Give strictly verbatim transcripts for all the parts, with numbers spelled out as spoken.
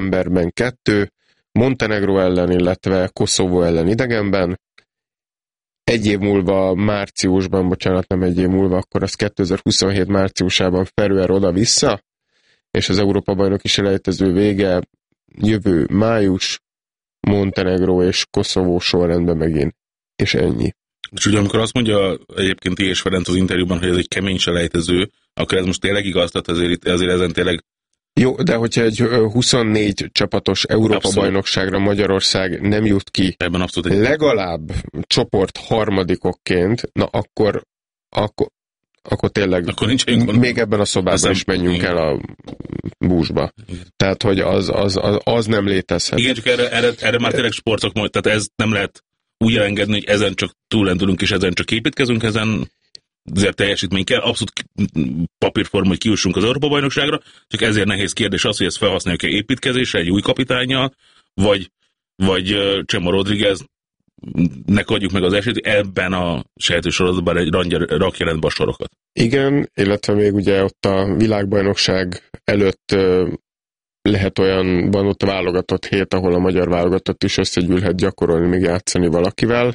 novemberben kettő, Montenegró ellen, illetve Koszovó ellen idegenben. Egy év múlva, márciusban, bocsánat, nem egy év múlva, akkor az kétezer-huszonhét márciusában Feröer oda-vissza, és az Európa-bajnoki selejtező vége jövő május, Montenegró és Koszovó sorrendben megint. És ennyi. És ugye amikor azt mondja egyébként Ties Ferenc az interjúban, hogy ez egy kemény selejtező, akkor ez most tényleg igaz, tehát azért, azért ezen tényleg... Jó, de hogyha egy huszonnégy csapatos Európa-bajnokságra Magyarország nem jut ki, ebben abszolút egy... legalább csoport harmadikokként, na akkor, akkor, akkor tényleg akkor nincs még ebben a szobában is menjünk igen. el a búzsba. Igen. Tehát, hogy az, az, az, az nem létezhet. Igen, csak erre, erre, erre már tényleg sportok, tehát ez nem lehet úgy elengedni, hogy ezen csak túllendülünk, és ezen csak építkezünk, ezen azért teljesítmény kell, abszolút papírforma, hogy kiussunk az Európa-bajnokságra, csak ezért nehéz kérdés az, hogy ezt felhasználjuk-e építkezésre egy új kapitánnyal, vagy, vagy Chema Rodriguez nek adjuk meg az esélyt, ebben a sejtősorozatban egy rakja rendbe a sorokat. Igen, illetve még ugye ott a világbajnokság előtt lehet olyan, van ott a válogatott hét, ahol a magyar válogatott is összegyűlhet gyakorolni, még játszani valakivel.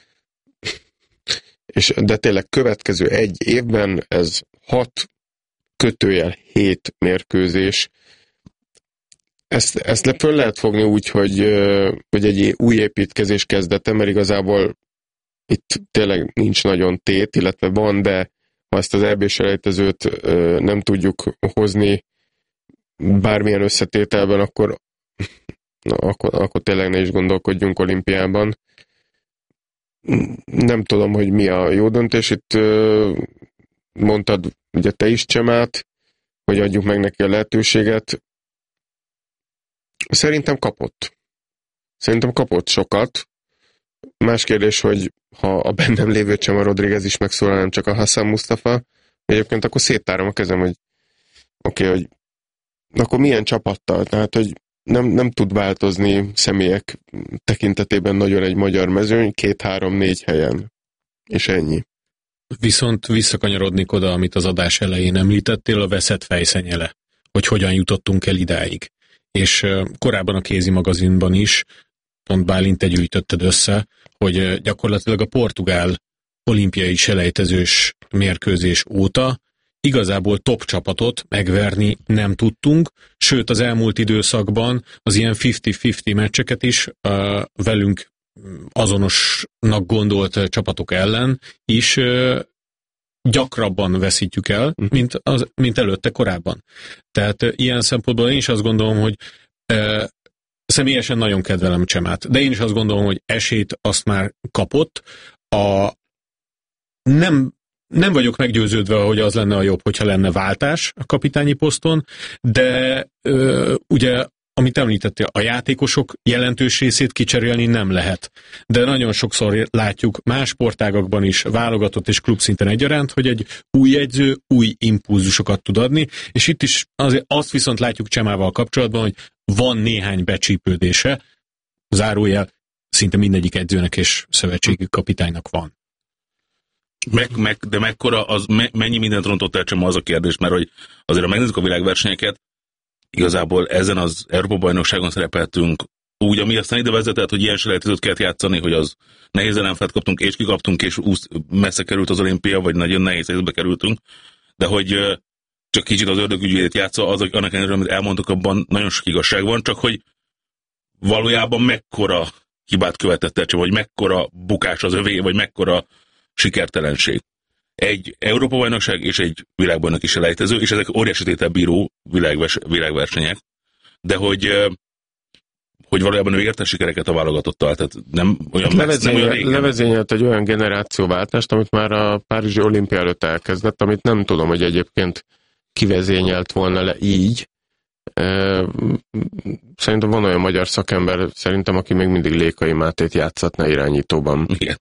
És, de tényleg következő egy évben ez hat kötőjel hét mérkőzés. Ezt, ezt le föl lehet fogni úgy, hogy, hogy egy új építkezés kezdete, mert igazából itt tényleg nincs nagyon tét, illetve van, de ha ezt az é bé-selejtezőt nem tudjuk hozni bármilyen összetételben, akkor, na, akkor, akkor tényleg ne is gondolkodjunk olimpiában. Nem tudom, hogy mi a jó döntés. Itt mondtad, ugye te is, Csemát, hogy adjuk meg neki a lehetőséget. Szerintem kapott. Szerintem kapott sokat. Más kérdés, hogy ha a bennem lévő Chema Rodriguez is megszólal, nem csak a Hassan Mustafa, egyébként akkor széttárom a kezem, hogy oké, okay, hogy akkor milyen csapattal? Tehát, hogy nem, nem tud változni személyek tekintetében nagyon egy magyar mezőny, két-három-négy helyen. És ennyi. Viszont visszakanyarodnék oda, amit az adás elején említettél, a veszett fejszennyele, hogy hogyan jutottunk el idáig. És korábban a Kézi magazinban is, pont Bálint, te gyűjtötted össze, hogy gyakorlatilag a portugál olimpiai selejtezős mérkőzés óta igazából top csapatot megverni nem tudtunk, sőt az elmúlt időszakban az ilyen fifty-fifty meccseket is uh, velünk azonosnak gondolt csapatok ellen is uh, gyakrabban veszítjük el, mint, az, mint előtte korábban. Tehát uh, ilyen szempontból én is azt gondolom, hogy uh, személyesen nagyon kedvelem Csemát, de én is azt gondolom, hogy esélyt azt már kapott. A nem Nem vagyok meggyőződve, hogy az lenne a jobb, hogyha lenne váltás a kapitányi poszton, de ö, ugye, amit említettél, a játékosok jelentős részét kicserélni nem lehet. De nagyon sokszor látjuk más sportágakban is, válogatott és klubszinten egyaránt, hogy egy új edző új impulzusokat tud adni, és itt is azért azt viszont látjuk Csemával kapcsolatban, hogy van néhány becsípődése, zárójel, szinte mindegyik edzőnek és szövetségi kapitánynak van. Meg, meg, de mekkora, az me, mennyi mindent rontott el Csema, az a kérdés, mert hogy azért ha megnézzük a világversenyeket, igazából ezen az Európa-bajnokságon szerepeltünk úgy, ami aztán ide vezetett, hogy ilyen selejtezőt kellett játszani, hogy az nehéz ellenfelet kaptunk, és kikaptunk, és úsz, messze került az olimpia, vagy nagyon nehéz helyzetbe kerültünk, de hogy csak kicsit az ördögügyvédét játszva, az, annak ellenére, amit elmondtuk, abban nagyon sok igazság van, csak hogy valójában mekkora hibát követett el Csema, vagy mekkora bukás az övé, vagy mekkora sikertelenség. Egy Európa-bajnokság és egy világbajnoki selejtező, és ezek óriási tétel bíró világvers, világversenyek, de hogy, hogy valójában ő érte sikereket a válogatottal, tehát nem olyan, messz, nem olyan régen. Levezényelt egy olyan generációváltást, amit már a Párizsi olimpia előtt elkezdett, amit nem tudom, hogy egyébként kivezényelt volna le így. Szerintem van olyan magyar szakember, szerintem, aki még mindig Lékai Mátét játszatna irányítóban. Igen.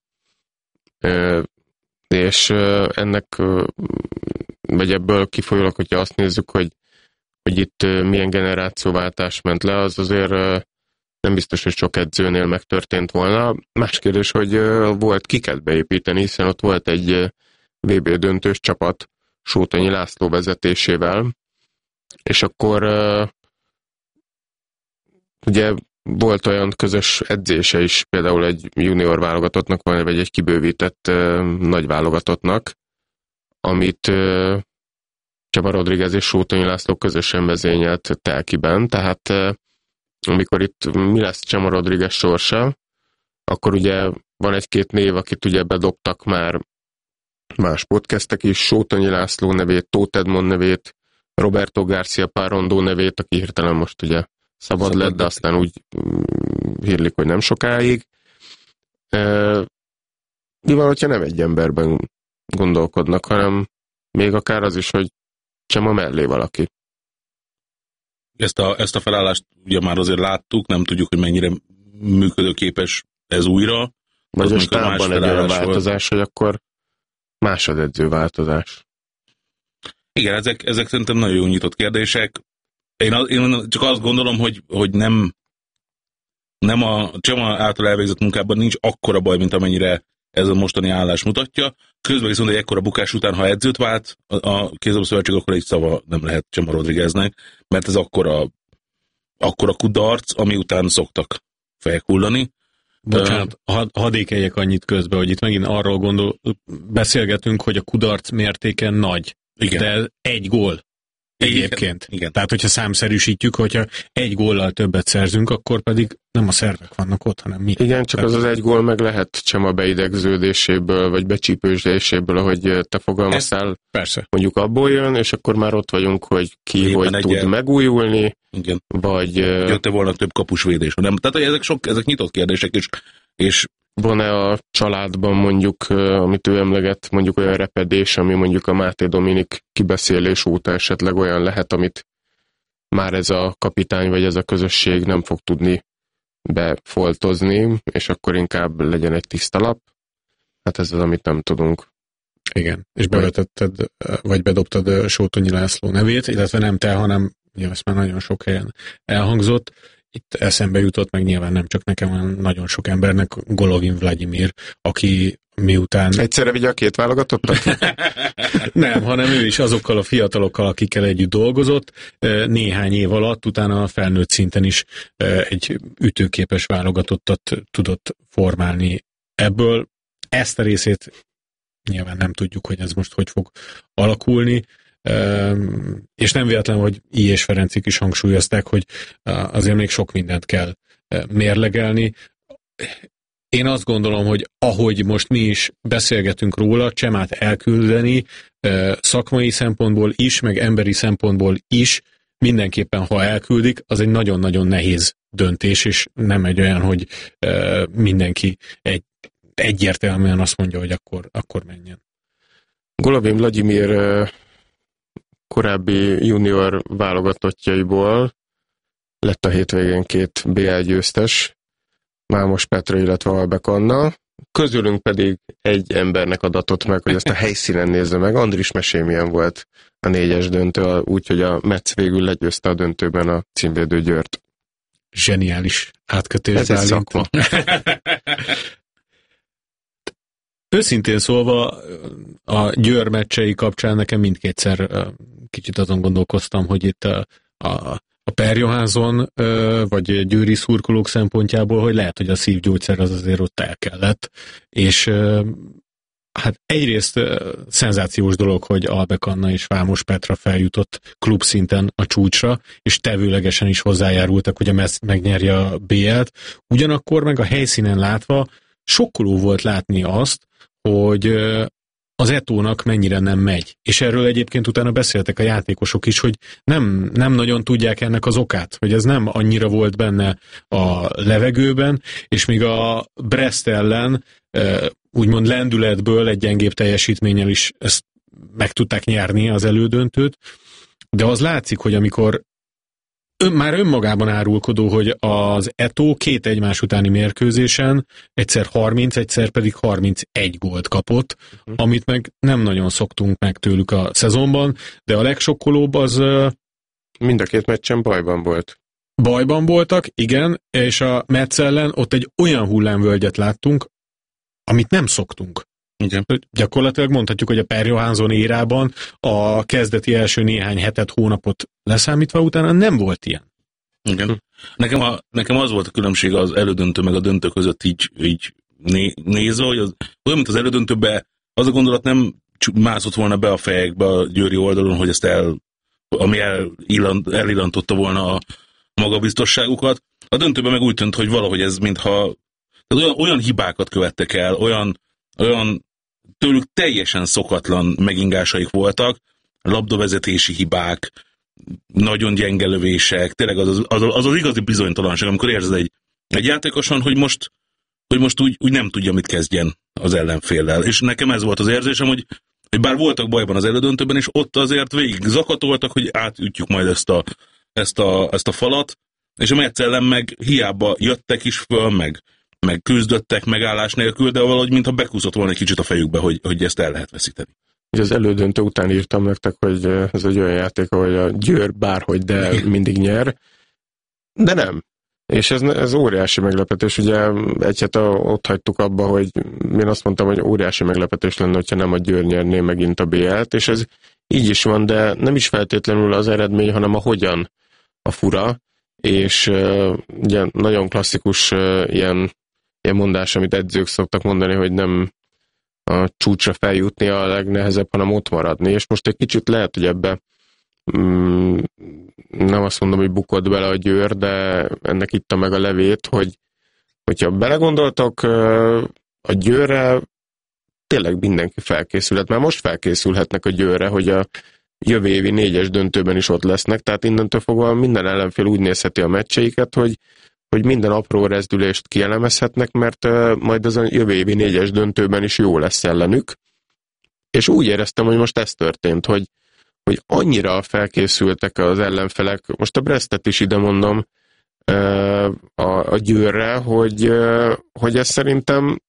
És ennek, vagy ebből kifolyólag, hogyha azt nézzük, hogy, hogy itt milyen generációváltás ment le, az azért nem biztos, hogy sok edzőnél megtörtént volna. Más kérdés, hogy volt kiket beépíteni, hiszen ott volt egy vé bé döntős csapat Sótonyi László vezetésével, és akkor ugye volt olyan közös edzése is, például egy junior válogatottnak, vagy egy kibővített uh, nagy válogatottnak, amit uh, Csaba Rodriguez és Sótonyi László közösen vezényelt Telkiben, tehát uh, amikor itt mi lesz Csaba Rodriguez sorsa, akkor ugye van egy-két név, akit ugye bedobtak már más podcastek is, Sótonyi László nevét, Tóth Edmond nevét, Roberto García Parrondó nevét, aki hirtelen most ugye szabad, szabad lett, de aztán úgy hírlik, hogy nem sokáig. E, mi van, hogyha nem egy emberben gondolkodnak, hanem még akár az is, hogy Csema mellé valaki. Ezt a, ezt a felállást ugye már azért láttuk, nem tudjuk, hogy mennyire működőképes ez újra. Vagy a stábban egy olyan változás, volt, hogy akkor másodedző változás. Igen, ezek, ezek szerintem nagyon jó nyitott kérdések. Én, én csak azt gondolom, hogy, hogy nem, nem a Csema által elvégzett munkában nincs akkora baj, mint amennyire ez a mostani állás mutatja. Közben viszont egy ekkora bukás után, ha edzőt vált a kézilabda szövetség, akkor egy szava nem lehet Csema Rodrigueznek, mert ez akkora, akkora kudarc, ami után szoktak fejek hullani. Bocsánat, had, hadd ékeljek annyit közbe, hogy itt megint arról gondol, beszélgetünk, hogy a kudarc mértéke nagy. Igen. De egy gól egyébként. Igen. Igen. Tehát, hogyha számszerűsítjük, hogyha egy góllal többet szerzünk, akkor pedig nem a szervek vannak ott, hanem mi. Igen, csak Tehát az az egy gól meg lehet Csema beidegződéséből, vagy becsípősdéséből, ahogy te fogalmaztál. Persze. Mondjuk abból jön, és akkor már ott vagyunk, hogy ki Éppen hogy tud ilyen... megújulni. Igen. Vagy... Jötte volna több kapusvédés. Nem? Tehát, hogy ezek, sok, ezek nyitott kérdések, és, és van-e a családban mondjuk, amit ő emleget, mondjuk olyan repedés, ami mondjuk a Máté Dominik kibeszélés óta esetleg olyan lehet, amit már ez a kapitány vagy ez a közösség nem fog tudni befoltozni, és akkor inkább legyen egy tiszta lap. Hát ez az, amit nem tudunk. Igen, és bevetetted, vagy bedobtad Sótonyi László nevét, illetve nem te, hanem ugye ezt már nagyon sok helyen elhangzott. Itt eszembe jutott, meg nyilván nem csak nekem, hanem nagyon sok embernek, Golovin Vladimir, aki miután... Egyszerre vigye a két válogatottat? Nem, hanem ő is azokkal a fiatalokkal, akikkel együtt dolgozott, néhány év alatt, utána a felnőtt szinten is egy ütőképes válogatottat tudott formálni ebből. Ezt a részét nyilván nem tudjuk, hogy ez most hogy fog alakulni, és nem véletlen, hogy I. és Ferencik is hangsúlyozták, hogy azért még sok mindent kell mérlegelni. Én azt gondolom, hogy ahogy most mi is beszélgetünk róla, Csemát elküldeni szakmai szempontból is, meg emberi szempontból is, mindenképpen, ha elküldik, az egy nagyon-nagyon nehéz döntés, és nem egy olyan, hogy mindenki egy, egyértelműen azt mondja, hogy akkor, akkor menjen. Golovin Vladimir korábbi junior válogatottjaiból lett a hétvégén két bé el győztes, Mámos Petra, illetve Albek Anna. Közülünk pedig egy embernek adatott meg, hogy ezt a helyszínen nézze meg. Andris, mesélj, milyen volt a négyes döntő, úgyhogy a Metsz végül legyőzte a döntőben a címvédő Győrt. Zseniális átkötés. Ez egy szakma. Őszintén szólva, a Győr meccsei kapcsán nekem mindkétszer kicsit azon gondolkoztam, hogy itt a, a, a Per Johansson vagy győri szurkolók szempontjából, hogy lehet, hogy a szívgyógyszer az azért ott el kellett, és hát egyrészt szenzációs dolog, hogy Albek Anna és Vámos Petra feljutott klubszinten a csúcsra, és tevőlegesen is hozzájárultak, hogy a Metsz megnyerje a bé el-t. Ugyanakkor meg a helyszínen látva sokkoló volt látni azt, hogy az Etónak mennyire nem megy. És erről egyébként utána beszéltek a játékosok is, hogy nem, nem nagyon tudják ennek az okát, hogy ez nem annyira volt benne a levegőben, és még a Brest ellen úgymond lendületből egy gyengébb teljesítménnyel is ezt meg tudták nyerni az elődöntőt, de az látszik, hogy amikor ön, már önmagában árulkodó, hogy az Etó két egymás utáni mérkőzésen egyszer harminc, egyszer pedig harmincegy gólt kapott, uh-huh. amit meg nem nagyon szoktunk meg tőlük a szezonban, de a legsokkolóbb az... Mind a két meccsen bajban volt. Bajban voltak, igen, és a Metsz ellen ott egy olyan hullámvölgyet láttunk, amit nem szoktunk. Igen. Gyakorlatilag mondhatjuk, hogy a Per Johansson érában a kezdeti első néhány hetet, hónapot leszámítva utána nem volt ilyen. Igen. Nekem, a, nekem az volt a különbség az elődöntő meg a döntő között így, így né, nézve, hogy az, olyan, mint az elődöntőben az a gondolat nem mászott volna be a fejekbe a győri oldalon, hogy ezt el, ami elillant, elillantotta volna a magabiztosságukat. A döntőben meg úgy tűnt, hogy valahogy ez mintha olyan, olyan hibákat követtek el, olyan, olyan tőlük teljesen szokatlan megingásaik voltak, labdavezetési hibák, nagyon gyenge lövések, tényleg az az, az, az, az igazi bizonytalanság, amikor érzed egy, egy játékoson, hogy most, hogy most úgy, úgy nem tudja, mit kezdjen az ellenféllel. És nekem ez volt az érzésem, hogy, hogy bár voltak bajban az elődöntőben, és ott azért végig zakatoltak, hogy átütjük majd ezt a, ezt a, ezt a falat, és a Metz ellen meg hiába jöttek is föl, meg, meg küzdöttek megállás nélkül, de valahogy mintha bekúszott volna egy kicsit a fejükbe, hogy, hogy ezt el lehet veszíteni. Az elődöntő után írtam nektek, hogy ez egy olyan játék, ahol a Győr bárhogy, de mindig nyer. De nem. És ez, ez óriási meglepetés. Ugye egy hete ott hagytuk abba, hogy én azt mondtam, hogy óriási meglepetés lenne, hogyha nem a Győr nyerné megint a bé el-t, és ez így is van, de nem is feltétlenül az eredmény, hanem a hogyan a fura, és uh, ugye nagyon klasszikus uh, ilyen, ilyen mondás, amit edzők szoktak mondani, hogy nem a csúcsra feljutni a legnehezebb, hanem ott maradni, és most egy kicsit lehet, hogy ebbe mm, nem azt mondom, hogy bukott bele a Győr, de ennek itta meg a levét, hogy hogyha belegondoltok, a Győrre tényleg mindenki felkészülhet, mert most felkészülhetnek a Győrre, hogy a jövő évi négyes döntőben is ott lesznek, tehát innentől fogva minden ellenfél úgy nézheti a meccseiket, hogy hogy minden apró rezdülést kielemezhetnek, mert uh, majd az a jövő évi négyes döntőben is jó lesz ellenük. És úgy éreztem, hogy most ez történt, hogy, hogy annyira felkészültek az ellenfelek, most a Brestet is ide mondom, uh, a, a Győrre, hogy, uh, hogy ez szerintem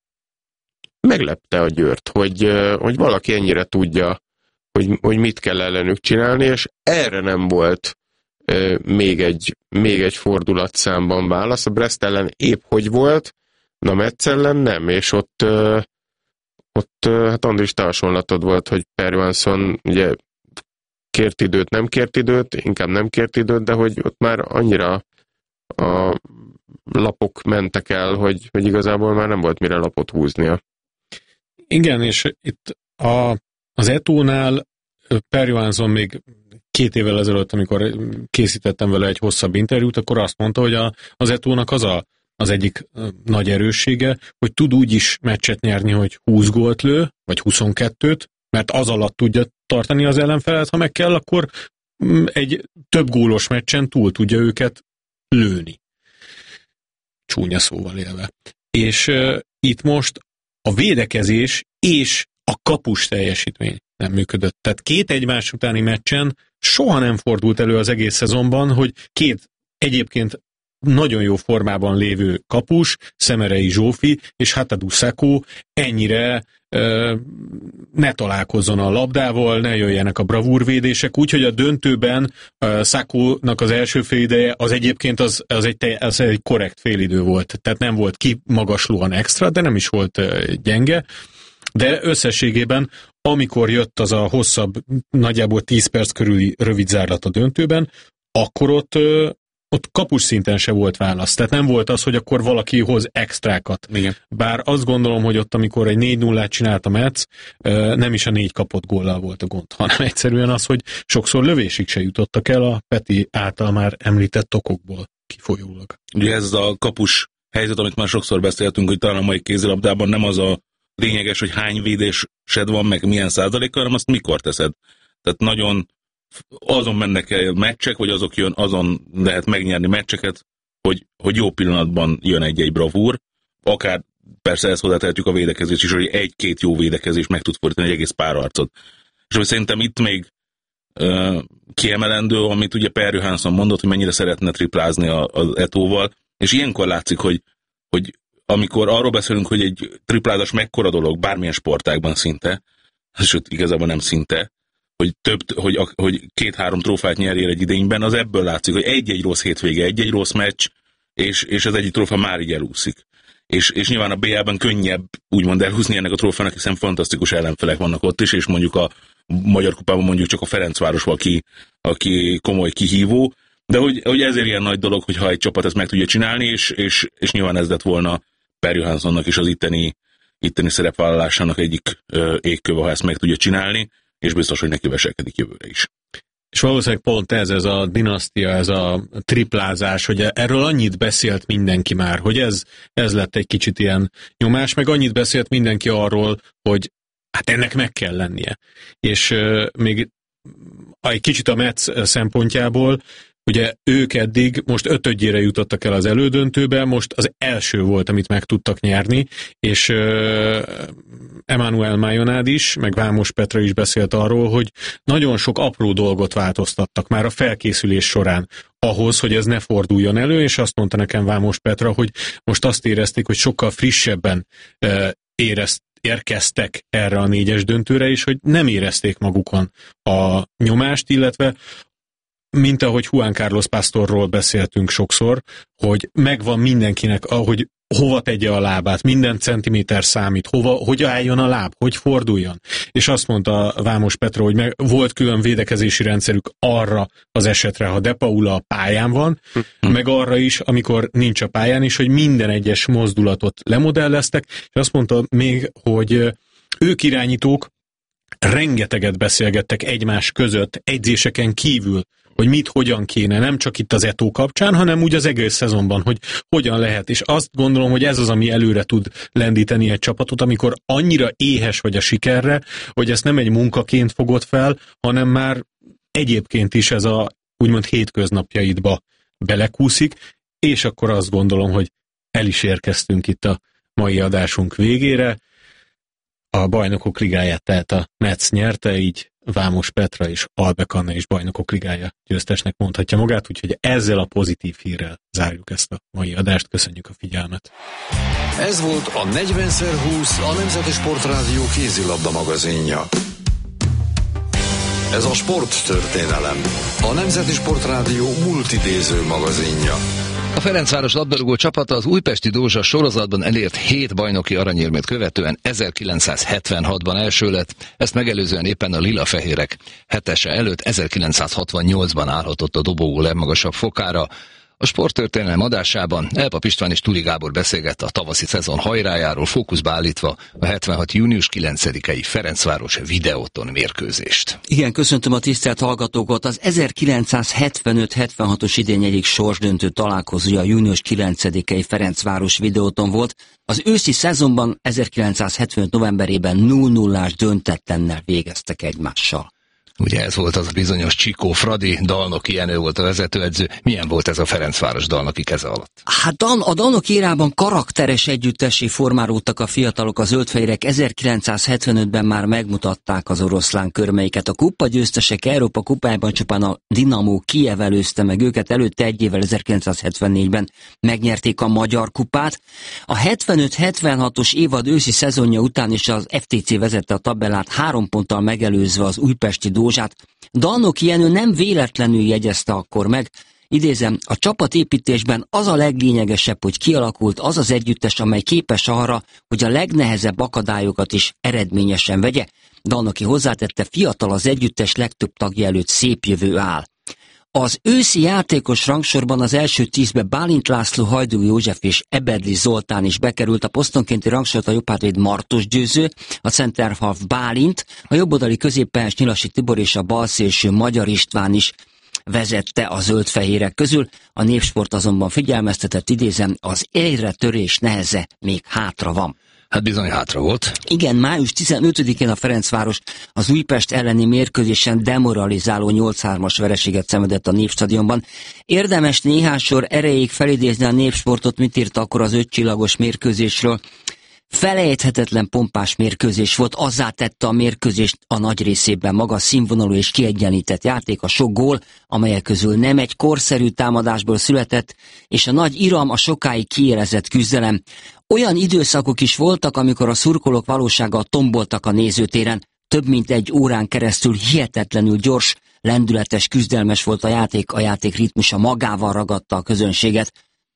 meglepte a Győrt, hogy, uh, hogy valaki ennyire tudja, hogy, hogy mit kell ellenük csinálni, és erre nem volt Még egy, még egy fordulatszámban válasz. A Brest ellen épp hogy volt, na Metz ellen nem, és ott, ott hát Andris, te hasonlatod volt, hogy Per Johansson ugye kért időt, nem kért időt, inkább nem kért időt, de hogy ott már annyira a lapok mentek el, hogy, hogy igazából már nem volt mire lapot húznia. Igen, és itt a, az Etónál Per Johansson még két évvel ezelőtt, amikor készítettem vele egy hosszabb interjút, akkor azt mondta, hogy a, az Etónak az a, az egyik nagy erőssége, hogy tud úgy is meccset nyerni, hogy húsz gólt lő, vagy huszonkettőt, mert az alatt tudja tartani az ellenfelet, ha meg kell, akkor egy több gólos meccsen túl tudja őket lőni. Csúnya szóval élve. És uh, itt most a védekezés és a kapus teljesítmény nem működött. Tehát két egymás utáni meccsen soha nem fordult elő az egész szezonban, hogy két egyébként nagyon jó formában lévő kapus, Szemerei Zsófi és Hatadou Sakho ennyire ö, ne találkozzon a labdával, ne jöjjenek a bravúrvédések, úgyhogy a döntőben ö, Sakhónak az első félideje az egyébként az, az, egy, az egy korrekt félidő volt, tehát nem volt kimagaslóan extra, de nem is volt ö, gyenge, de összességében amikor jött az a hosszabb, nagyjából tíz perc körüli rövid zárlat a döntőben, akkor ott, ö, ott kapus szinten se volt válasz. Tehát nem volt az, hogy akkor valaki hoz extrákat. Igen. Bár azt gondolom, hogy ott, amikor egy négy nullát csinált a Metz, nem is a négy kapott góllal volt a gond, hanem egyszerűen az, hogy sokszor lövésig se jutottak el a Peti által már említett okokból kifolyólag. Ugye ez a kapus helyzet, amit már sokszor beszéltünk, hogy talán a mai kézilabdában nem az a lényeges, hogy hány védésed van, meg milyen százalékkal, hanem azt mikor teszed. Tehát nagyon azon mennek el meccsek, vagy azok jön, azon lehet megnyerni meccseket, hogy, hogy jó pillanatban jön egy-egy bravúr, akár persze ezt hozzátehetjük a védekezés is, hogy egy-két jó védekezés meg tud fordítani egy egész párharcot. És hogy szerintem itt még uh, kiemelendő, amit ugye Per Johansson mondott, hogy mennyire szeretne triplázni az Etóval, és ilyenkor látszik, hogy, hogy amikor arról beszélünk, hogy egy triplázás mekkora dolog, bármilyen sportágban szinte, sőt, igazából nem szinte, hogy több, hogy, hogy két-három trófát nyerjél egy idényben, az ebből látszik, hogy egy-egy rossz hétvége, egy-egy rossz meccs, és, és az egyik trófa már így elúszik. És, és nyilván a bé el-ben könnyebb úgymond elhúzni ennek a trófának, hiszen fantasztikus ellenfelek vannak ott is, és mondjuk a Magyar Kupában mondjuk csak a Ferencváros van, aki, aki komoly kihívó, De hogy, hogy ezért ilyen nagy dolog, hogyha egy csapat ezt meg tudja csinálni, és, és, és nyilván ez lett volna Per Johanssonnak is az itteni, itteni szerepvállalásának egyik ö, égköve, ha ezt meg tudja csinálni, és biztos, hogy neki veselkedik jövőre is. És valószínűleg pont ez, ez a dinasztia, ez a triplázás, hogy erről annyit beszélt mindenki már, hogy ez, ez lett egy kicsit ilyen nyomás, meg annyit beszélt mindenki arról, hogy hát ennek meg kell lennie. És euh, még egy kicsit a Mets szempontjából, ugye ők eddig most ötödjére jutottak el az elődöntőbe, most az első volt, amit meg tudtak nyerni, és uh, Emmanuel Mayonád is, meg Vámos Petra is beszélt arról, hogy nagyon sok apró dolgot változtattak már a felkészülés során ahhoz, hogy ez ne forduljon elő, és azt mondta nekem Vámos Petra, hogy most azt érezték, hogy sokkal frissebben uh, érezt, érkeztek erre a négyes döntőre, és hogy nem érezték magukon a nyomást, illetve mint ahogy Juan Carlos Pastorról beszéltünk sokszor, hogy megvan mindenkinek, ahogy hova tegye a lábát, minden centiméter számít, hova, hogy álljon a láb, hogy forduljon. És azt mondta Vámos Petra, hogy meg volt külön védekezési rendszerük arra az esetre, ha De Paula a pályán van, hm. meg arra is, amikor nincs a pályán is, hogy minden egyes mozdulatot lemodelleztek, és azt mondta még, hogy ők irányítók rengeteget beszélgettek egymás között, edzéseken kívül, hogy mit, hogyan kéne, nem csak itt az Eto'o kapcsán, hanem úgy az egész szezonban, hogy hogyan lehet. És azt gondolom, hogy ez az, ami előre tud lendíteni egy csapatot, amikor annyira éhes vagy a sikerre, hogy ezt nem egy munkaként fogod fel, hanem már egyébként is ez a úgymond hétköznapjaidba belekúszik, és akkor azt gondolom, hogy el is érkeztünk itt a mai adásunk végére. A Bajnokok Ligáját tehát a Mets nyerte, így Vámos Petra és Albek Anna is Bajnokok Ligája győztesnek mondhatja magát, úgyhogy ezzel a pozitív hírrel zárjuk ezt a mai adást. Köszönjük a figyelmet! Ez volt a negyven szer húsz, a Nemzeti Sportrádió kézilabda magazinja. Ez a sporttörténelem, a Nemzeti Sportrádió multidéző magazinja. A Ferencváros labdarúgó csapata az újpesti Dózsa sorozatban elért hét bajnoki aranyérmét követően ezerkilencszázhetvenhatban első lett, ezt megelőzően éppen a lila-fehérek hetese előtt ezerkilencszázhatvannyolcban állhatott a dobogó legmagasabb fokára. A sporttörténelem adásában Elpap István és Tuli Gábor beszélgett a tavaszi szezon hajrájáról, fókuszba állítva a hetvenhat június kilencedikei Ferencváros Videóton mérkőzést. Igen, köszöntöm a tisztelt hallgatókat. Az ezerkilencszázhetvenöt hetvenhatos idény egyik sorsdöntő találkozója a június kilencedikei Ferencváros Videóton volt. Az őszi szezonban ezerkilencszázhetvenöt novemberében nulla nullás döntetlennel végeztek egymással. Ugye ez volt az a bizonyos Csikó Fradi, Dalnoki Jenő volt a vezetőedző. Milyen volt ez a Ferencváros Dalnoki keze alatt? Hát a Dalnoki érában karakteres együttessé formálódtak a fiatalok, a zöldfehérek. ezerkilencszázhetvenötben már megmutatták az oroszlán körmeiket. A kupa győztesek Európa kupájában csupán a Dinamo Kijev előzte meg őket, előtte egy évvel ezerkilencszázhetvennégyben megnyerték a Magyar kupát. A hetvenöt hetvenhatos évad őszi szezonja után is az ef té cé vezette a tabellát, három ponttal megelőzve az újpesti Dózsát. Dalnoki Jenő nem véletlenül jegyezte akkor meg, idézem, a csapatépítésben az a leglényegesebb, hogy kialakult az az együttes, amely képes arra, hogy a legnehezebb akadályokat is eredményesen vegye. Dalnoki hozzátette, fiatal az együttes, legtöbb tagja előtt szép jövő áll. Az őszi játékos rangsorban az első tízbe Bálint László, Hajdú József és Ebedli Zoltán is bekerült. A posztonkénti rangsort a jobbhátvéd Martos Győző, a centerhalf Bálint, a jobboldali középpályás Nyilasi Tibor és a balszélső Magyar István is vezette a zöldfehérek közül. A Népsport azonban figyelmeztetett, idézem, az egyre törés neheze még hátra van. Hát bizony hátra volt. Igen, május tizenötödikén a Ferencváros az Újpest elleni mérkőzésen demoralizáló nyolc hármas vereséget szenvedett a Népstadionban. Érdemes néhány sor erejéig felidézni a Népsportot, mit írt akkor az ötcsillagos mérkőzésről. Felejthetetlen pompás mérkőzés volt, azzá tette a mérkőzést a nagy részében magas színvonalú és kiegyenlített játék, a sok gól, amelyek közül nem egy korszerű támadásból született, és a nagy iram, a sokáig kiélezett küzdelem. Olyan időszakok is voltak, amikor a szurkolók valósággal tomboltak a nézőtéren. Több mint egy órán keresztül hihetetlenül gyors, lendületes, küzdelmes volt a játék, a játék ritmusa magával ragadta a közönséget.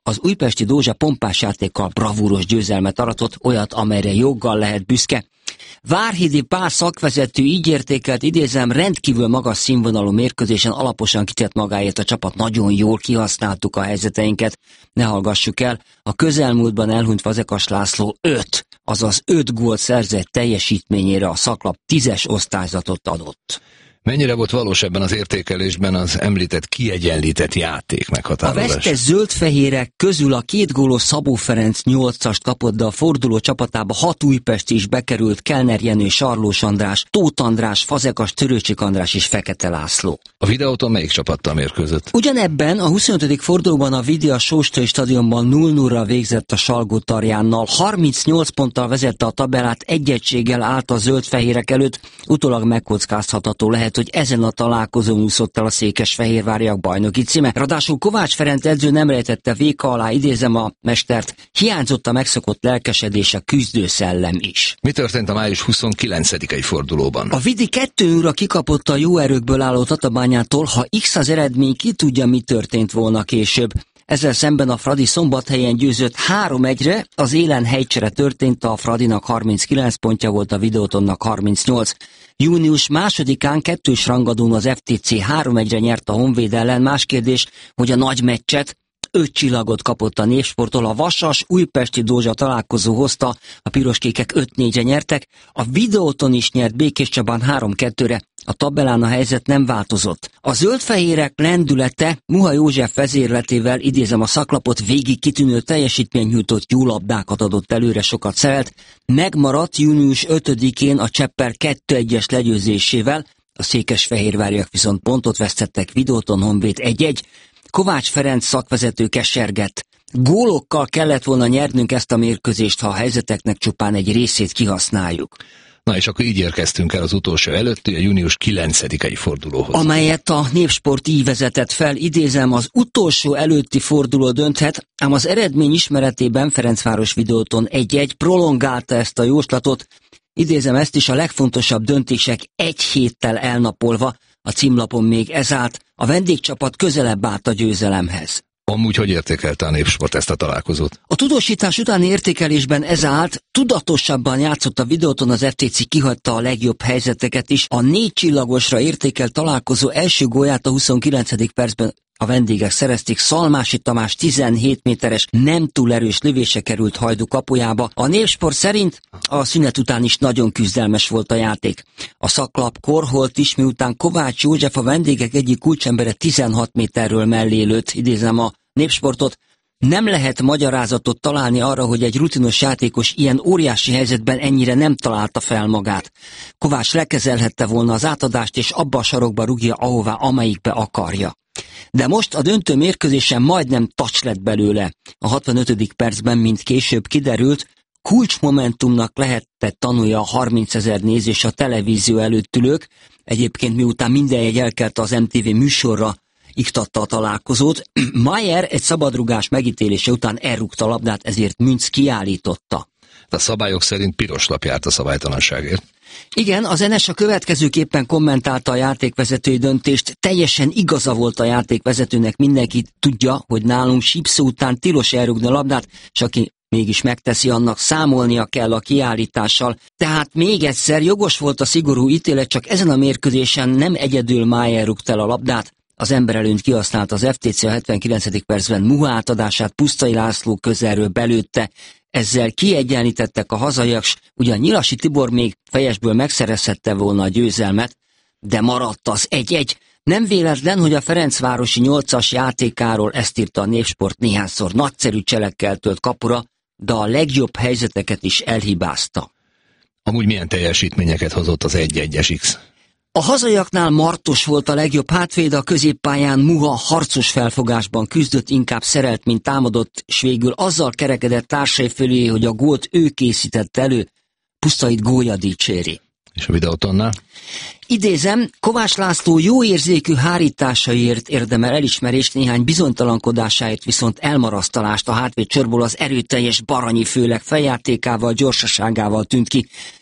Az újpesti Dózsa pompás játékkal bravúros győzelmet aratott, olyat, amelyre joggal lehet büszke. Várhidi Pál szakvezető így értékelt, idézem, rendkívül magas színvonalú mérkőzésen alaposan kitett magáért a csapat, nagyon jól kihasználtuk a helyzeteinket. Ne hallgassuk el, a közelmúltban elhunyt Fazekas László öt, azaz öt gólt szerzett teljesítményére a szaklap tízes osztályzatot adott. Mennyire volt valós ebben az értékelésben az említett kiegyenlített játék meghatározás? A vesztes zöldfehérek közül a két gólos Szabó Ferenc nyolcast kapott, de a forduló csapatába hat újpesti is bekerült: Kellner Jenő, Sarlós András, Tóth András, Fazekas, Törőcsik András és Fekete László. A videóton melyik csapattal mérkőzött? Ugyanebben a huszonötödik fordulóban a Vidia Sóstai stadionban nulla nulla végzett a Salgótarjánnal. harmincnyolc ponttal vezette a tabellát, egy egységgel állt a zöldfehérek előtt, utólag megkockáztatható lehet, hogy ezen a találkozón úszott el a székesfehérváriak bajnoki címe. Ráadásul Kovács Ferenc edző nem rejtette véka alá, idézem a mestert, hiányzott a megszokott lelkesedés, a küzdőszellem is. Mi történt a május huszonkilencedikei fordulóban? A Vidi kettő óra kikapott a jó erőkből álló Tatabányától, ha X az eredmény, ki tudja, mi történt volna később. Ezzel szemben a Fradi Szombathelyen győzött három egyre, az élen helycsere történt, a Fradinak harminckilenc pontja volt, a Videótonnak harmincnyolc. Június másodikán kettős rangadón az ef té cé három egyre nyert a Honvéd ellen, más kérdés, hogy a nagy meccset öt csillagot kapott a Népsporttól, a Vasas újpesti Dózsa találkozó hozta, a piroskékek öt négyre nyertek, a Videóton is nyert Békés Csabán három kettőre, a tabellán a helyzet nem változott. A zöldfehérek lendülete Muha József vezérletével, idézem a szaklapot, végig kitűnő teljesítmény nyújtott, jó labdákat adott előre, sokat szerelt, megmaradt június ötödikén a Csepper kettő egyes legyőzésével, a székesfehérváriak viszont pontot vesztettek, Videóton Honvéd egy egy, Kovács Ferenc szakvezető kesergett. Gólokkal kellett volna nyernünk ezt a mérkőzést, ha a helyzeteknek csupán egy részét kihasználjuk. Na és akkor így érkeztünk el az utolsó előtti, a június kilencedikei fordulóhoz. Amelyet a Népsport így vezetett fel, idézem, az utolsó előtti forduló dönthet, ám az eredmény ismeretében Ferencváros Videóton egy egy prolongálta ezt a jóslatot, idézem ezt is, a legfontosabb döntések egy héttel elnapolva, a címlapon még ez állt, a vendégcsapat közelebb állt a győzelemhez. Amúgy hogy értékelte a Népsport ezt a találkozót? A tudósítás utáni értékelésben ez állt, tudatosabban játszott a Videóton, az ef té cé kihagyta a legjobb helyzeteket is. A négy csillagosra értékelt találkozó első gólját a huszonkilencedik percben a vendégek szerezték, Szalmási Tamás tizenhét méteres, nem túl erős lövése került Hajdú kapujába. A Népsport szerint a szünet után is nagyon küzdelmes volt a játék. A szaklap Korholt is, miután Kovács József, a vendégek egyik kulcsembere tizenhat méterről mellé lőtt, idézem a Népsportot, nem lehet magyarázatot találni arra, hogy egy rutinos játékos ilyen óriási helyzetben ennyire nem találta fel magát. Kovács lekezelhette volna az átadást, és abba a sarokba rúgja, ahová, amelyikbe akarja. De most a döntő mérkőzésen majdnem touch lett belőle. A hatvanötödik percben, mint később kiderült, kulcsmomentumnak lehetett tanulja a harmincezer nézés a televízió előtt ülők. Egyébként miután minden jegy elkelte, az em té vé műsorra iktatta a találkozót. Mayer egy szabadrugás megítélése után elrúgta a labdát, ezért Münz kiállította. A szabályok szerint piros lap járt a szabálytalanságért. Igen, az en es a következőképpen kommentálta a játékvezetői döntést. Teljesen igaza volt a játékvezetőnek, mindenki tudja, hogy nálunk sípszó után tilos elrúgni a labdát, és aki mégis megteszi, annak számolnia kell a kiállítással. Tehát még egyszer, jogos volt a szigorú ítélet, csak ezen a mérkőzésen nem egyedül Mayer rúgta el a labdát. Az emberelőnyt kihasznált az ef té cé a hetvenkilencedik percben, Muha átadását Pusztai László közelről belőtte. Ezzel kiegyenlítettek a hazaiak, s ugyan Nyilasi Tibor még fejesből megszerezhette volna a győzelmet, de maradt az egy egy. Nem véletlen, hogy a ferencvárosi nyolcas játékáról ezt írta a Népsport néhányszor, nagyszerű cselekkel tölt kapura, de a legjobb helyzeteket is elhibázta. Amúgy milyen teljesítményeket hozott az egy egyes X? A hazaiaknál Martos volt a legjobb hátvéd, a középpályán Muha harcos felfogásban küzdött, inkább szerelt, mint támadott, s végül azzal kerekedett társai fölé, hogy a gólt ő készített elő, Pusztait gólja dicséri. És a Videótonnál? Idézem, Kovács László jó érzékű hárításaiért érdemel elismerést, néhány bizonytalankodásáért viszont elmarasztalást. A hátvéd csorból az erőteljes Baranyi főleg feljátékával, gyorsaságával tűnt ki.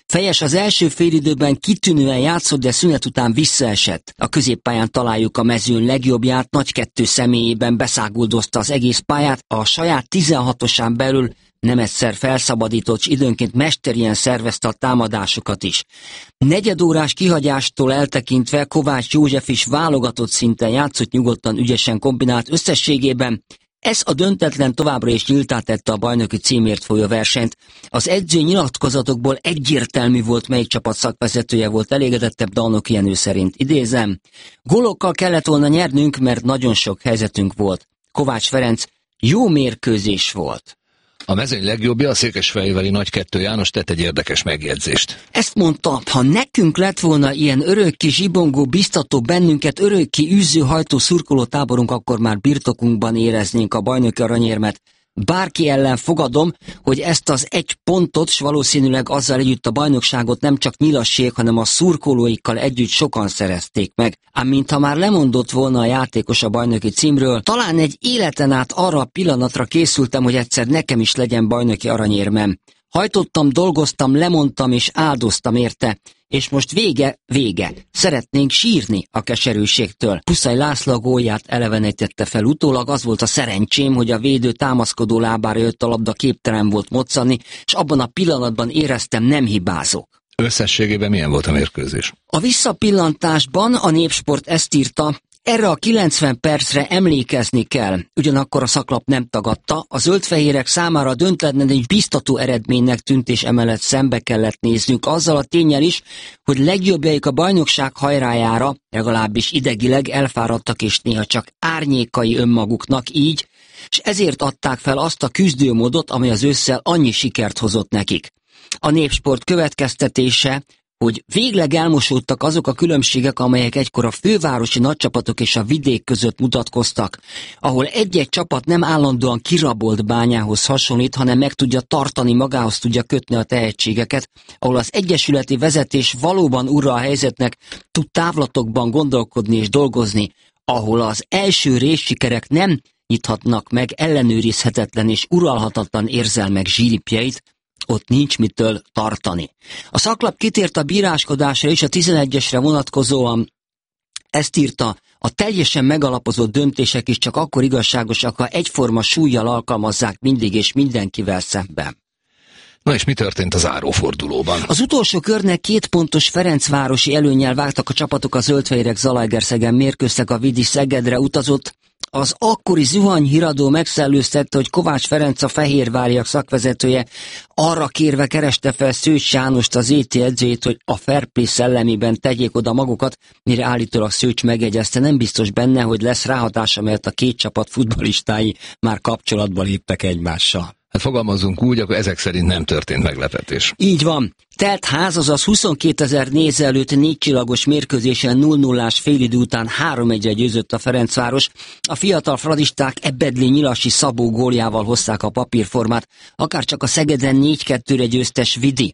Fejes az első félidőben kitűnően játszott, de szünet után visszaesett. A középpályán találjuk a mezőn legjobbját, Nagy Kettő személyében beszáguldozta az egész pályát, a saját tizenhatosán belül nem egyszer felszabadított, s időnként mesterien szervezte a támadásokat is. Negyedórás kihagyástól eltekintve Kovács József is válogatott szinten játszott, nyugodtan, ügyesen kombinált, összességében. Ez a döntetlen továbbra is nyíltá tette a bajnoki címért folyó versenyt. Az edző nyilatkozatokból egyértelmű volt, melyik csapat szakvezetője volt elégedettebb, Dalnoki Jenő szerint. Idézem: gólokkal kellett volna nyernünk, mert nagyon sok helyzetünk volt. Kovács Ferenc: jó mérkőzés volt. A mezőny legjobbja, a székesfehérvári Nagy Kettő János tett egy érdekes megjegyzést. Ezt mondta: ha nekünk lett volna ilyen örökké zsibongó, biztató, bennünket örökké űző, hajtó szurkoló táborunk, akkor már birtokunkban éreznénk a bajnoki aranyérmet. Bárki ellen fogadom, hogy ezt az egy pontot, s valószínűleg azzal együtt a bajnokságot nem csak nyilassék, hanem a szurkolóikkal együtt sokan szerezték meg. Ám mintha már lemondott volna a játékos a bajnoki címről, talán egy életen át arra a pillanatra készültem, hogy egyszer nekem is legyen bajnoki aranyérmem. Hajtottam, dolgoztam, lemondtam és áldoztam érte, és most vége, vége. Szeretnénk sírni a keserűségtől. Puszai László gólját elevenítette fel utólag, az volt a szerencsém, hogy a védő támaszkodó lábára jött a labda, képtelen volt moccani, és abban a pillanatban éreztem, nem hibázok. Összességében milyen volt a mérkőzés? A visszapillantásban a Népsport ezt írta: erre a kilencven percre emlékezni kell. Ugyanakkor a szaklap nem tagadta, a zöldfehérek számára döntetlen egy biztató eredménynek tűnt, és emellett szembe kellett néznünk azzal a ténnyel is, hogy legjobbjaik a bajnokság hajrájára, legalábbis idegileg elfáradtak, és néha csak árnyékai önmaguknak így, és ezért adták fel azt a küzdőmódot, amely az ősszel annyi sikert hozott nekik. A Népsport következtetése, hogy végleg elmosódtak azok a különbségek, amelyek egykor a fővárosi nagycsapatok és a vidék között mutatkoztak, ahol egy-egy csapat nem állandóan kirabolt bányához hasonlít, hanem meg tudja tartani, magához tudja kötni a tehetségeket, ahol az egyesületi vezetés valóban urra a helyzetnek, tud távlatokban gondolkodni és dolgozni, ahol az első részsikerek nem nyithatnak meg ellenőrizhetetlen és uralhatatlan érzelmek zsíripjeit, ott nincs mitől tartani. A szaklap kitért a bíráskodásra és a tizenegyesre vonatkozóan ezt írta: a teljesen megalapozott döntések is csak akkor igazságosak, ha egyforma súllyal alkalmazzák mindig és mindenkivel szemben. Na és mi történt az zárófordulóban? Az utolsó körnek két pontos ferencvárosi előnnyel vágtak a csapatok, a zöldfehérek Zalaegerszegen mérkőztek, a Vidi Szegedre utazott. Az akkori zuhanyhíradó megszellőztette, hogy Kovács Ferenc, a fehérváriak szakvezetője arra kérve kereste fel Szőcs Jánost, az é té edzőjét, hogy a fair play szellemében tegyék oda magukat, mire állítólag Szőcs megjegyezte, nem biztos benne, hogy lesz ráhatása, mert a két csapat futballistái már kapcsolatba léptek egymással. Hát fogalmazunk úgy, akkor ezek szerint nem történt meglepetés. Így van. Telt ház, azaz huszonkétezer néző előtt négy csillagos mérkőzésen nulla nullás félidő után három egyre győzött a Ferencváros. A fiatal fradisták Ebedli Nyilasi Szabó góljával hozták a papírformát, akárcsak a Szegeden négy kettőre győztes Vidi.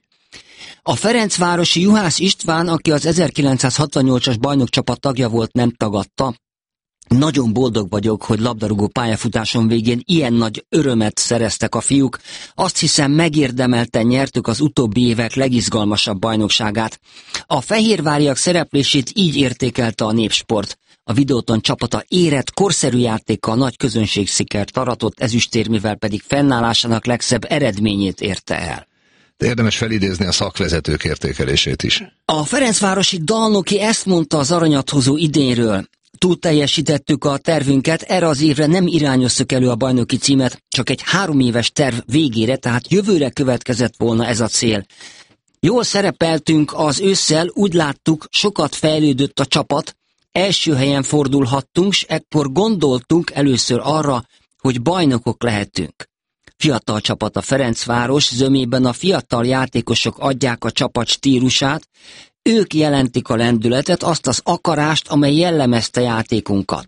A ferencvárosi Juhász István, aki az ezerkilencszázhatvannyolcas bajnokcsapat tagja volt, nem tagadta: nagyon boldog vagyok, hogy labdarúgó pályafutásom végén ilyen nagy örömet szereztek a fiúk. Azt hiszem, megérdemelten nyertük az utóbbi évek legizgalmasabb bajnokságát. A fehérváriak szereplését így értékelte a Népsport. A Videóton csapata érett, korszerű játékkal nagy közönségszikert aratott, ezüstérmével pedig fennállásának legszebb eredményét érte el. De érdemes felidézni a szakvezetők értékelését is. A ferencvárosi Dalnoki ezt mondta az aranyat hozó idényről: túl teljesítettük a tervünket, erre az évre nem irányoztuk elő a bajnoki címet, csak egy három éves terv végére, tehát jövőre következett volna ez a cél. Jól szerepeltünk az ősszel, úgy láttuk, sokat fejlődött a csapat, első helyen fordulhattunk, s ekkor gondoltunk először arra, hogy bajnokok lehetünk. Fiatal csapat a Ferencváros, zömében a fiatal játékosok adják a csapat stílusát, ők jelentik a lendületet, azt az akarást, amely jellemezte játékunkat.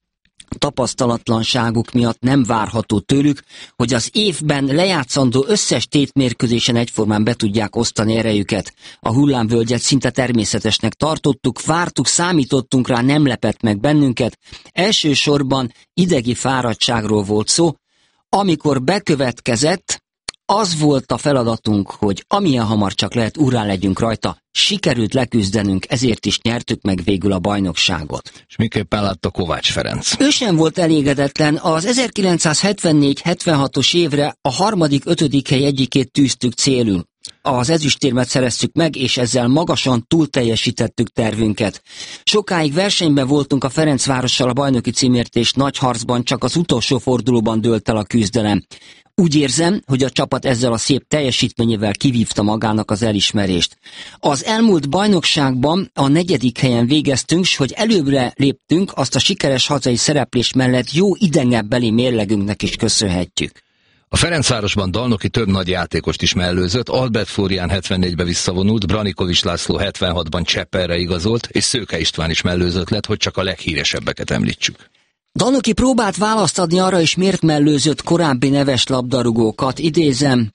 Tapasztalatlanságuk miatt nem várható tőlük, hogy az évben lejátszandó összes tétmérkőzésen egyformán be tudják osztani erejüket. A hullámvölgyet szinte természetesnek tartottuk, vártuk, számítottunk rá, nem lepett meg bennünket. Elsősorban idegi fáradtságról volt szó. Amikor bekövetkezett, Az volt a feladatunk, hogy amilyen hamar csak lehet urrá legyünk rajta, sikerült leküzdenünk, ezért is nyertük meg végül a bajnokságot. És miképpen látta Kovács Ferenc? Ő sem volt elégedetlen, az ezerkilencszázhetvennégy hetvenhatos évre a harmadik, ötödik hely egyikét tűztük célul. Az ezüstérmet szereztük meg, és ezzel magasan túlteljesítettük tervünket. Sokáig versenyben voltunk a Ferencvárossal a bajnoki címért, és nagy harcban csak az utolsó fordulóban dőlt el a küzdelem. Úgy érzem, hogy a csapat ezzel a szép teljesítményével kivívta magának az elismerést. Az elmúlt bajnokságban a negyedik helyen végeztünk, s hogy előbbre léptünk, azt a sikeres hazai szereplés mellett jó idegenbeli mérlegünknek is köszönhetjük. A Ferencvárosban Dalnoki több nagy játékost is mellőzött, Albert Flórián hetvennégybe visszavonult, Branikovics László hetvenhatban Csepelre igazolt, és Szőke István is mellőzött lett, hogy csak a leghíresebbeket említsük. Dalnoki próbált választ adni arra is, miért mellőzött korábbi neves labdarúgókat, idézem,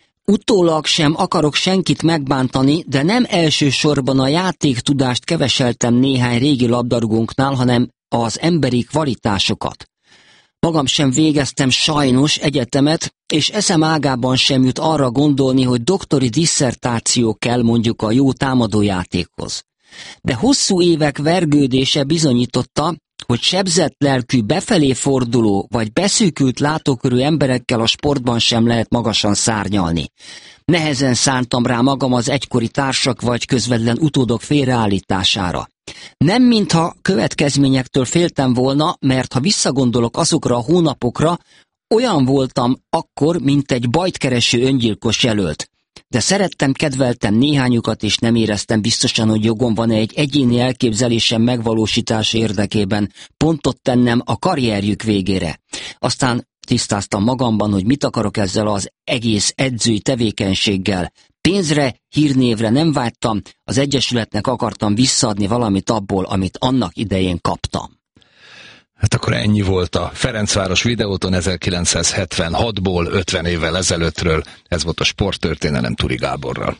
utólag sem akarok senkit megbántani, de nem elsősorban a játéktudást keveseltem néhány régi labdarúgónknál, hanem az emberi kvalitásokat. Magam sem végeztem sajnos egyetemet, és eszem ágában sem jut arra gondolni, hogy doktori disszertáció kell mondjuk a jó támadójátékhoz. De hosszú évek vergődése bizonyította, hogy sebzett lelkű, befelé forduló vagy beszűkült látókörű emberekkel a sportban sem lehet magasan szárnyalni. Nehezen szántam rá magam az egykori társak vagy közvetlen utódok félreállítására. Nem mintha következményektől féltem volna, mert ha visszagondolok azokra a hónapokra, olyan voltam akkor, mint egy bajtkereső öngyilkos jelölt. De szerettem, kedveltem néhányukat, és nem éreztem biztosan, hogy jogom van egy egyéni elképzelésem megvalósítása érdekében pontot tennem a karrierjük végére. Aztán tisztáztam magamban, hogy mit akarok ezzel az egész edzői tevékenységgel. Pénzre, hírnévre nem vágytam, az Egyesületnek akartam visszaadni valamit abból, amit annak idején kaptam. Hát akkor ennyi volt a Ferencváros videóton ezerkilencszázhetvenhatból, ötven évvel ezelőttről. Ez volt a Sporttörténelem Turi Gáborral.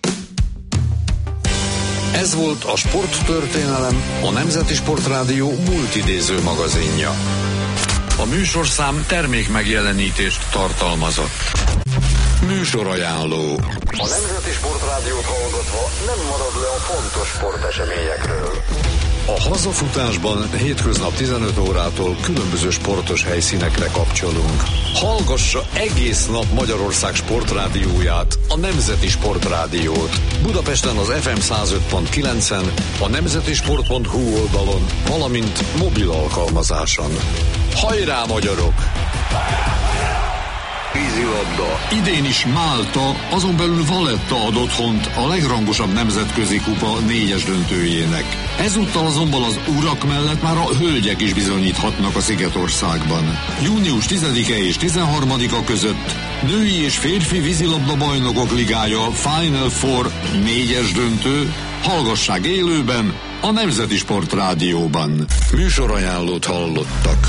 Ez volt a Sporttörténelem, a Nemzeti Sportrádió multidéző magazinja. A műsorszám termék megjelenítést tartalmazott. Műsorajánló. A Nemzeti Sportrádiót hallgatva nem marad le a fontos sporteseményekről. A hazafutásban hétköznap tizenöt órától különböző sportos helyszínekre kapcsolunk. Hallgassa egész nap Magyarország sportrádióját, a Nemzeti Sportrádiót. Budapesten az ef em száz öt pont kilencen, a nemzetisport pont hu oldalon, valamint mobil alkalmazáson. Hajrá, magyarok! Vízilabda. Idén is Málta, azon belül Valletta ad otthont a legrangosabb nemzetközi kupa négyes döntőjének. Ezúttal azonban az urak mellett már a hölgyek is bizonyíthatnak a Szigetországban. június tizedike és tizenharmadika között női és férfi vízilabda bajnokok ligája Final Four négyes döntő. Hallgassák élőben a Nemzeti Sport Rádióban. Műsorajánlót hallottak.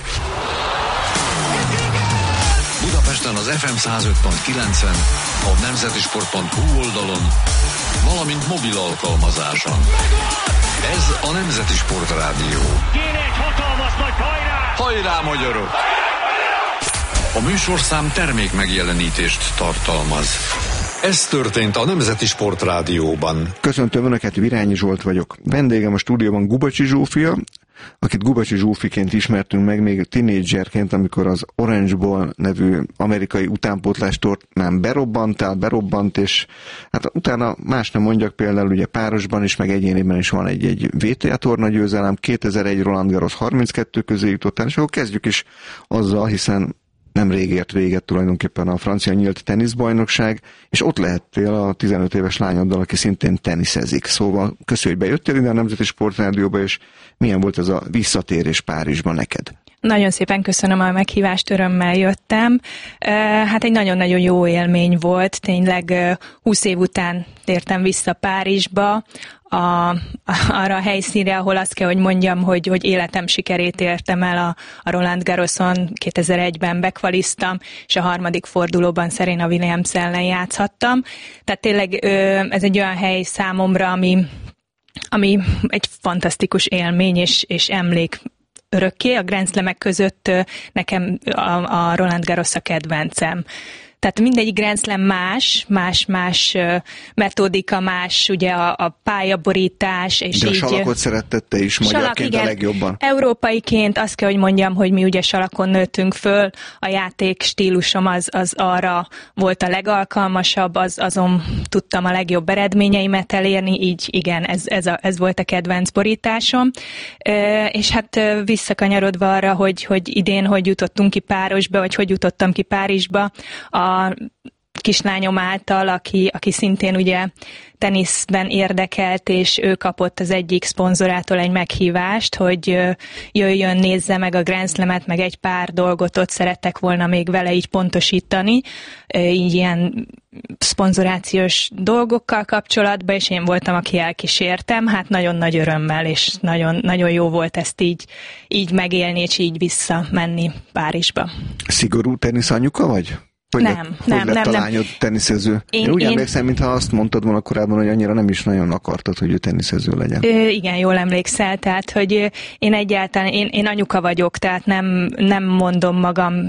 Budapesten az ef em száz öt pont kilencen, a nemzetisport pont hu oldalon, valamint mobil alkalmazáson. Ez a Nemzeti Sport Rádió. Kéne egy hatalmas nagy hajrá! Hajrá, magyarok! A műsorszám termék megjelenítést tartalmaz. Ez történt a Nemzeti Sport Rádióban. Köszöntöm Önöket, Virányi Zsolt vagyok. Vendégem a stúdióban Gubacsi Zsófia, akit Gubacsi Zsófiként ismertünk meg még tínédzserként, amikor az Orange Bowl nevű amerikai utánpótlás tornán berobbantál, berobbant, és hát utána más nem mondjak, például ugye párosban is, meg egyéniben is van egy-egy vé té á torna győzelem, kétezer-egy Roland Garros harminckettő közé jutottál, és akkor kezdjük is azzal, hiszen nemrég ért véget tulajdonképpen a francia nyílt teniszbajnokság, és ott lehettél a tizenöt éves lányoddal, aki szintén teniszezik. Szóval köszönjük, hogy bejöttél ide a Nemzeti Sportrádióba, és milyen volt ez a visszatérés Párizsban neked? Nagyon szépen köszönöm a meghívást, örömmel jöttem. Hát egy nagyon-nagyon jó élmény volt, tényleg húsz év után tértem vissza Párizsba, A, arra a helyszínre, ahol azt kell, hogy mondjam, hogy, hogy életem sikerét értem el a, a Roland Garroson, kétezer-egyben bekvaliztam, és a harmadik fordulóban Serena Williams ellen játszhattam. Tehát tényleg ez egy olyan hely számomra, ami, ami egy fantasztikus élmény és, és emlék örökké. A Grand Slamek között nekem a, a Roland Garros a kedvencem. tehát mindegyik Grand Slam más, más-más metódika, más ugye a, a pályaborítás, és de így... a salakot szeretted te is magyarként a legjobban? Európaiként azt kell, hogy mondjam, hogy mi ugye salakon nőttünk föl, a játék stílusom az, az arra volt a legalkalmasabb, az, azon tudtam a legjobb eredményeimet elérni, így igen, ez, ez, a, ez volt a kedvenc borításom. E, és hát visszakanyarodva arra, hogy, hogy idén hogy jutottunk ki párosba, vagy hogy jutottam ki Párizsba, a kislányom által, aki, aki szintén ugye teniszben érdekelt, és ő kapott az egyik szponzorától egy meghívást, hogy jöjjön, nézze meg a Grand Slamet, meg egy pár dolgot ott szerettek volna még vele így pontosítani, így ilyen szponzorációs dolgokkal kapcsolatban, és én voltam, aki elkísértem, hát nagyon nagy örömmel, és nagyon, nagyon jó volt ezt így, így megélni, és így visszamenni Párizsba. Szigorú teniszanyuka vagy? Hogy nem, lett, nem, hogy lett nem, a nem. lányod teniszező? Én, én úgy én... emlékszem, mintha azt mondtad volna korábban, hogy annyira nem is nagyon akartad, hogy ő teniszező legyen. Ö, igen, jól emlékszel, tehát, hogy én egyáltalán, én, én anyuka vagyok, tehát nem, nem mondom magam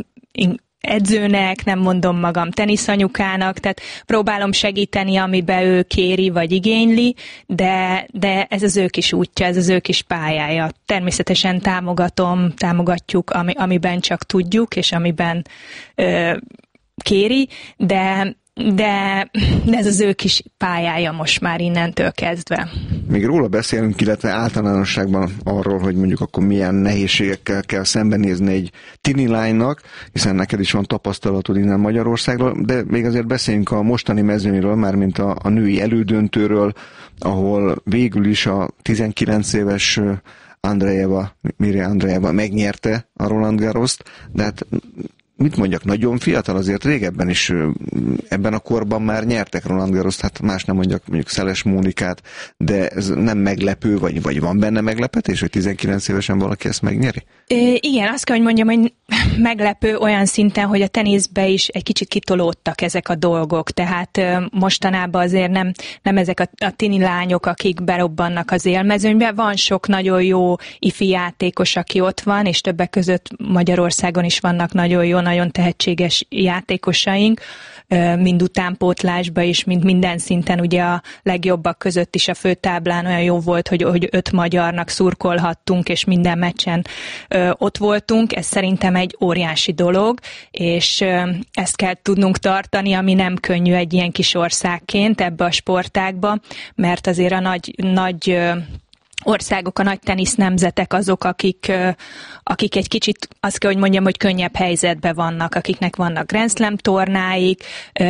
edzőnek, nem mondom magam teniszanyukának, tehát próbálom segíteni, amiben ő kéri vagy igényli, de, de ez az ő kis útja, ez az ő kis pályája. Természetesen támogatom, támogatjuk, ami, amiben csak tudjuk, és amiben ö, kéri, de, de, de ez az ő kis pályája most már innentől kezdve. Még róla beszélünk, illetve általánosságban arról, hogy mondjuk akkor milyen nehézségekkel kell szembenézni egy tini lánynak, hiszen neked is van tapasztalatod innen Magyarországról, de még azért beszéljünk a mostani mezőnyről, mármint a, a női elődöntőről, ahol végül is a tizenkilenc éves Andreeva, Mirja Andreeva megnyerte a Roland Garrost, de hát mit mondjak, nagyon fiatal, azért régebben is ebben a korban már nyertek Roland Garrost, hát más nem mondjak, mondjuk Szeles Mónikát, de ez nem meglepő, vagy, vagy van benne meglepetés, hogy tizenkilenc évesen valaki ezt megnyeri? É, igen, azt kell, hogy mondjam, hogy meglepő olyan szinten, hogy a teniszbe is egy kicsit kitolódtak ezek a dolgok, tehát mostanában azért nem, nem ezek a, a tini lányok, akik berobbannak az élmezőnybe, van sok nagyon jó ifi játékos, aki ott van, és többek között Magyarországon is vannak nagyon jó, nagyon tehetséges játékosaink, mind utánpótlásba is, mind minden szinten, ugye a legjobbak között is a főtáblán olyan jó volt, hogy, hogy öt magyarnak szurkolhattunk, és minden meccsen ö, ott voltunk. Ez szerintem egy óriási dolog, és ö, ezt kell tudnunk tartani, ami nem könnyű egy ilyen kis országként ebbe a sportágba, mert azért a nagy, nagy ö, országok, a nagy tenisz nemzetek azok, akik, akik egy kicsit, azt kell, hogy mondjam, hogy könnyebb helyzetben vannak, akiknek vannak Grand Slam tornáik,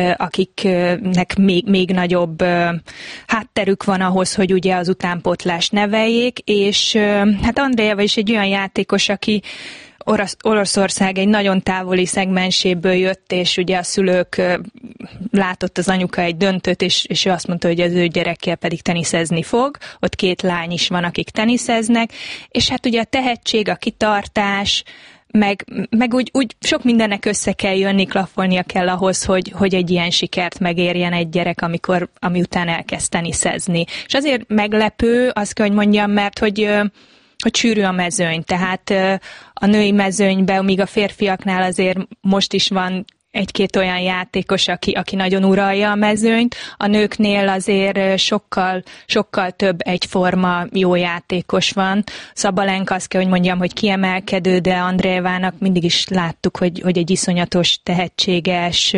akiknek még, még nagyobb hátterük van ahhoz, hogy ugye az utánpótlást neveljék, és hát Andreeva is egy olyan játékos, aki Orosz, Oroszország egy nagyon távoli szegmenséből jött, és ugye a szülők látott az anyuka egy döntőt, és, és ő azt mondta, hogy az ő gyerekkel pedig teniszezni fog. Ott két lány is van, akik teniszeznek, és hát ugye a tehetség, a kitartás, meg, meg úgy, úgy sok mindennek össze kell jönni, klaffolnia kell ahhoz, hogy, hogy egy ilyen sikert megérjen egy gyerek, amikor, ami után elkezd teniszezni. És azért meglepő, azt kell, hogy mondjam, mert hogy hogy sűrű a mezőny, tehát a női mezőnyben, míg a férfiaknál azért most is van egy-két olyan játékos, aki, aki nagyon uralja a mezőnyt, a nőknél azért sokkal, sokkal több egyforma jó játékos van. Szabalenka, azt kell, hogy mondjam, hogy kiemelkedő, de Andreevának mindig is láttuk, hogy, hogy egy iszonyatos, tehetséges,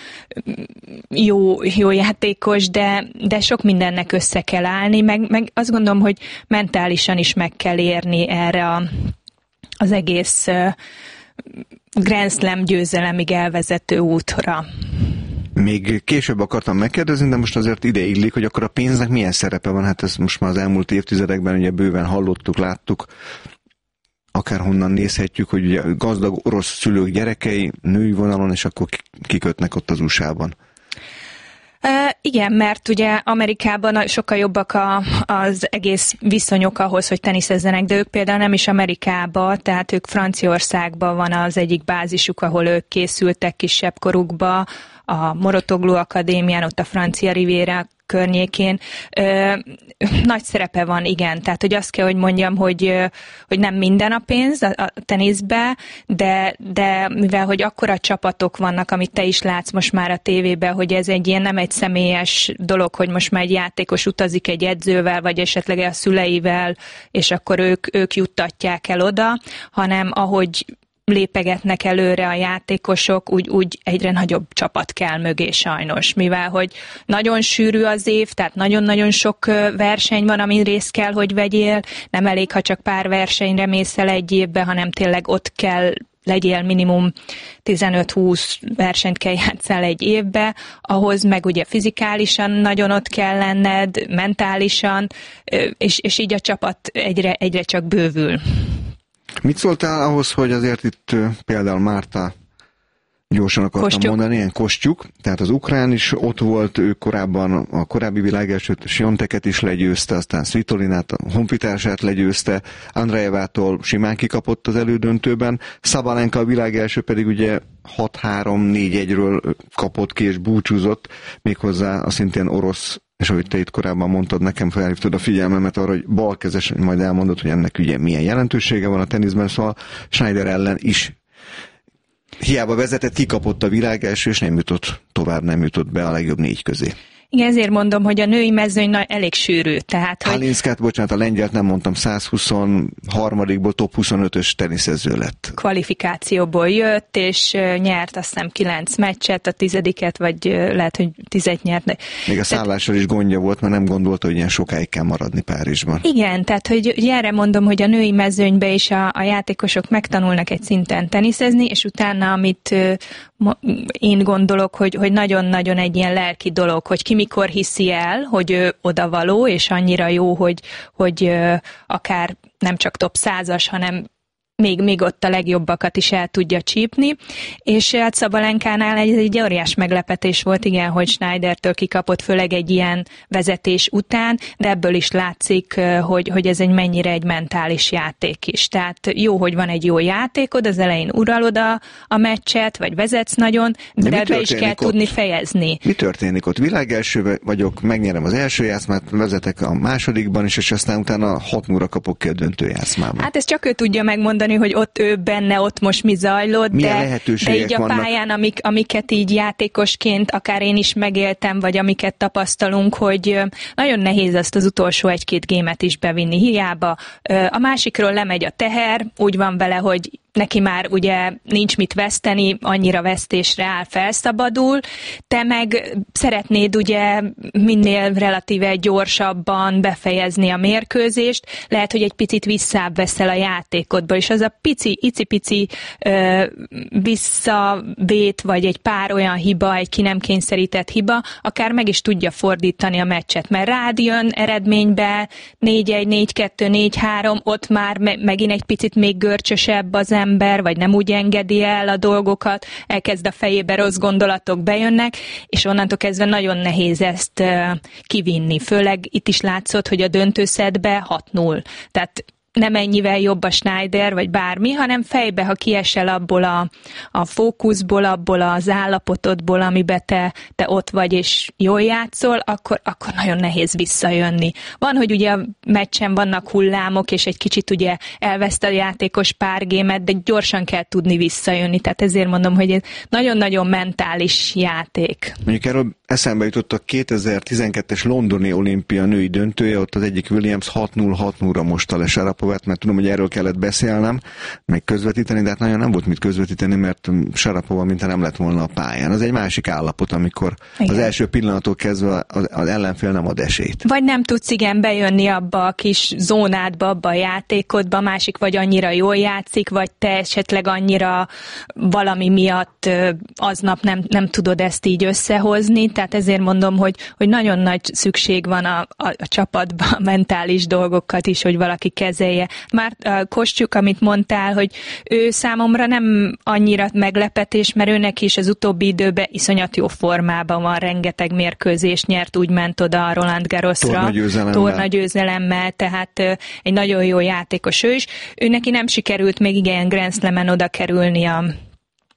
jó, jó játékos, de, de sok mindennek össze kell állni, meg, meg azt gondolom, hogy mentálisan is meg kell érni erre a, az egész Grand Slam győzelemig elvezető útra. Még később akartam megkérdezni, de most azért ide illik, hogy akkor a pénznek milyen szerepe van? Hát ezt most már az elmúlt évtizedekben ugye bőven hallottuk, láttuk, akárhonnan nézhetjük, hogy ugye gazdag orosz szülők gyerekei női vonalon, és akkor kikötnek ott az u es á-ban. Uh, igen, mert ugye Amerikában sokkal jobbak a, az egész viszonyok ahhoz, hogy teniszezzenek, de ők például nem is Amerikába, tehát ők Franciaországban van az egyik bázisuk, ahol ők készültek kisebb korukba, a Mouratoglou Akadémián, ott a Francia Riviera környékén. Ö, nagy szerepe van, igen. Tehát, hogy azt kell, hogy mondjam, hogy, hogy nem minden a pénz a, a teniszbe, de, de mivel, hogy akkora csapatok vannak, amit te is látsz most már a tévében, hogy ez egy ilyen nem egy személyes dolog, hogy most már egy játékos utazik egy edzővel, vagy esetleg a szüleivel, és akkor ők, ők juttatják el oda, hanem ahogy lépegetnek előre a játékosok, úgy, úgy egyre nagyobb csapat kell mögé sajnos, mivel hogy nagyon sűrű az év, tehát nagyon-nagyon sok verseny van, amin részt kell, hogy vegyél, nem elég, ha csak pár versenyre mész el egy évbe, hanem tényleg ott kell legyél minimum tizenöt-húsz versenyt kell játszál egy évbe, ahhoz meg ugye fizikálisan nagyon ott kell lenned, mentálisan, és, és így a csapat egyre, egyre csak bővül. Mit szóltál ahhoz, hogy azért itt például Márta gyorsan akartam Kostyuk. mondani, ilyen Kostyuk, tehát az ukrán is ott volt, ő korábban a korábbi világelsőt, Swiateket is legyőzte, aztán Svitolinát, a honfitársát legyőzte, Andrejevától simán kikapott az elődöntőben, Szabalenka a világelső pedig ugye hat három négy egyről kapott ki és búcsúzott, méghozzá a szintén orosz, és ahogy te itt korábban mondtad, nekem felhívtad a figyelmemet arra, hogy balkezes, majd elmondod, hogy ennek ugye milyen jelentősége van a teniszben, szóval Schneider ellen is hiába vezetett, kikapott a világelső, és nem jutott tovább, nem jutott be a legjobb négy közé. Igen, ezért mondom, hogy a női mezőny elég sűrű. Tehát, hogy... Halinszkát, bocsánat, a lengyelt nem mondtam, száz huszonharmadikból top huszonötös teniszező lett. Kvalifikációból jött, és nyert azt hiszem kilenc meccset, a tizediket, vagy lehet, hogy tizet nyert. Még a tehát... szállással is gondja volt, mert nem gondolta, hogy ilyen sokáig kell maradni Párizsban. Igen, tehát hogy erre mondom, hogy a női mezőnybe is a, a játékosok megtanulnak egy szinten teniszezni, és utána, amit én gondolok, hogy, hogy nagyon-nagyon egy ilyen lelki dolog, hogy ki mikor hiszi el, hogy ő odavaló, és annyira jó, hogy, hogy akár nem csak top százas, hanem még, még ott a legjobbakat is el tudja csípni, és hát Szabalenkánál egy, egy óriás meglepetés volt, igen, hogy Schneidertől kikapott, főleg egy ilyen vezetés után, de ebből is látszik, hogy, hogy ez egy mennyire egy mentális játék is. Tehát jó, hogy van egy jó játékod, az elején uralod a, a meccset, vagy vezetsz nagyon, de, de be is kell ott tudni fejezni. Mi történik ott? Világelső vagyok, megnyerem az első játszmát, vezetek a másodikban is, és aztán utána hat nulla kapok ki a döntő játszmában. Hát ezt csak ő tudja megmondani, hogy ott ő benne, ott most mi zajlott, de, de így a vannak? Pályán, amik, amiket így játékosként akár én is megéltem, vagy amiket tapasztalunk, hogy nagyon nehéz azt az utolsó egy-két gémet is bevinni, hiába. A másikról lemegy a teher, úgy van vele, hogy neki már ugye nincs mit veszteni, annyira vesztésre áll, felszabadul, te meg szeretnéd ugye minél relatíve gyorsabban befejezni a mérkőzést, lehet, hogy egy picit visszább veszel a játékodba, és az a pici, icipici ö, visszavét, vagy egy pár olyan hiba, egy ki nem kényszerített hiba, akár meg is tudja fordítani a meccset, mert rád jön eredménybe négy egy, négy kettő, négy három, ott már me- megint egy picit még görcsösebb az ember, vagy nem úgy engedi el a dolgokat, elkezd a fejébe rossz gondolatok bejönnek, és onnantól kezdve nagyon nehéz ezt uh, kivinni. Főleg itt is látszott, hogy a döntőszedbe hat null. Tehát nem ennyivel jobb a Schneider, vagy bármi, hanem fejbe, ha kiesel abból a, a fókuszból, abból az állapotodból, amiben te, te ott vagy, és jól játszol, akkor, akkor nagyon nehéz visszajönni. Van, hogy ugye a meccsen vannak hullámok, és egy kicsit ugye elveszt a játékos pár gémet, de gyorsan kell tudni visszajönni. Tehát ezért mondom, hogy ez nagyon-nagyon mentális játék. Mondjuk erről eszembe jutott a kétezer-tizenkettes londoni olimpia női döntője, ott az egyik Williams hat null hat nullra mosta le Sarapovát, mert tudom, hogy erről kellett beszélnem, meg közvetíteni, de hát nagyon nem volt mit közvetíteni, mert Sarapova mintha nem lett volna a pályán. Az egy másik állapot, amikor igen, az első pillanattól kezdve az, az ellenfél nem ad esélyt. Vagy nem tudsz igen bejönni abba a kis zónádba, abba a játékodba, másik vagy annyira jól játszik, vagy te esetleg annyira valami miatt aznap nem, nem tudod ezt így összehozni, tehát ezért mondom, hogy, hogy nagyon nagy szükség van a, a, a csapatban a mentális dolgokat is, hogy valaki kezelje. Már uh, Kostyuk, amit mondtál, hogy ő számomra nem annyira meglepetés, mert őnek is az utóbbi időben iszonyat jó formában van, rengeteg mérkőzést nyert, úgy ment oda a Roland Garrosra. Tornagyőzelemmel. Tornagyőzelemmel, tehát uh, egy nagyon jó játékos ő is. Ő neki nem sikerült még igen Grand Slamen oda kerülni a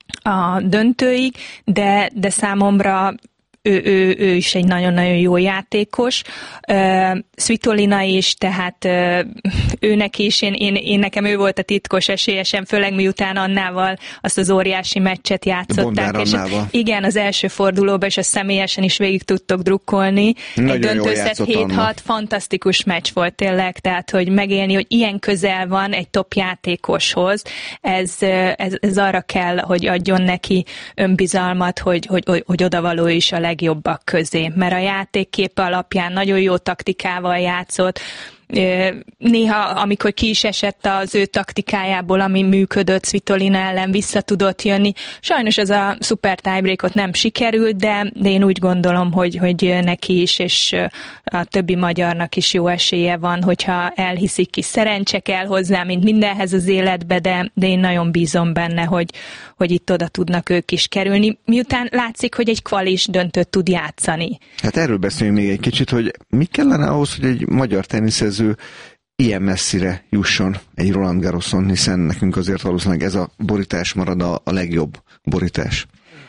a döntőig, de, de számomra Ő, ő, ő is egy nagyon-nagyon jó játékos. Uh, Svitolina is, tehát uh, őnek is, én, én, én nekem ő volt a titkos esélyesem, főleg miután Annával azt az óriási meccset játszották. És igen, az első fordulóban, és azt személyesen is végig tudtok drukkolni. Nagyon egy döntőszett hét hat, fantasztikus meccs volt tényleg, tehát hogy megélni, hogy ilyen közel van egy top játékoshoz, ez, ez, ez arra kell, hogy adjon neki önbizalmat, hogy, hogy, hogy, hogy odavaló is a legjobbak közé, mert a játékképe alapján nagyon jó taktikával játszott. Néha, amikor ki is esett az ő taktikájából, ami működött, Svitolina ellen vissza tudott jönni. Sajnos ez a szuper tiebreakot nem sikerült, de, de én úgy gondolom, hogy, hogy neki is, és a többi magyarnak is jó esélye van, hogyha elhiszik, ki szerencse kell hozzá, mint mindenhez az életbe, de, de én nagyon bízom benne, hogy, hogy itt oda tudnak ők is kerülni, miután látszik, hogy egy kvalis döntőt tud játszani. Hát erről beszéljünk még egy kicsit, hogy mi kellene ahhoz, hogy egy magyar teniszező ilyen messzire jusson egy Roland Garroson, hiszen nekünk azért valószínűleg ez a borítás marad a, a legjobb borítás.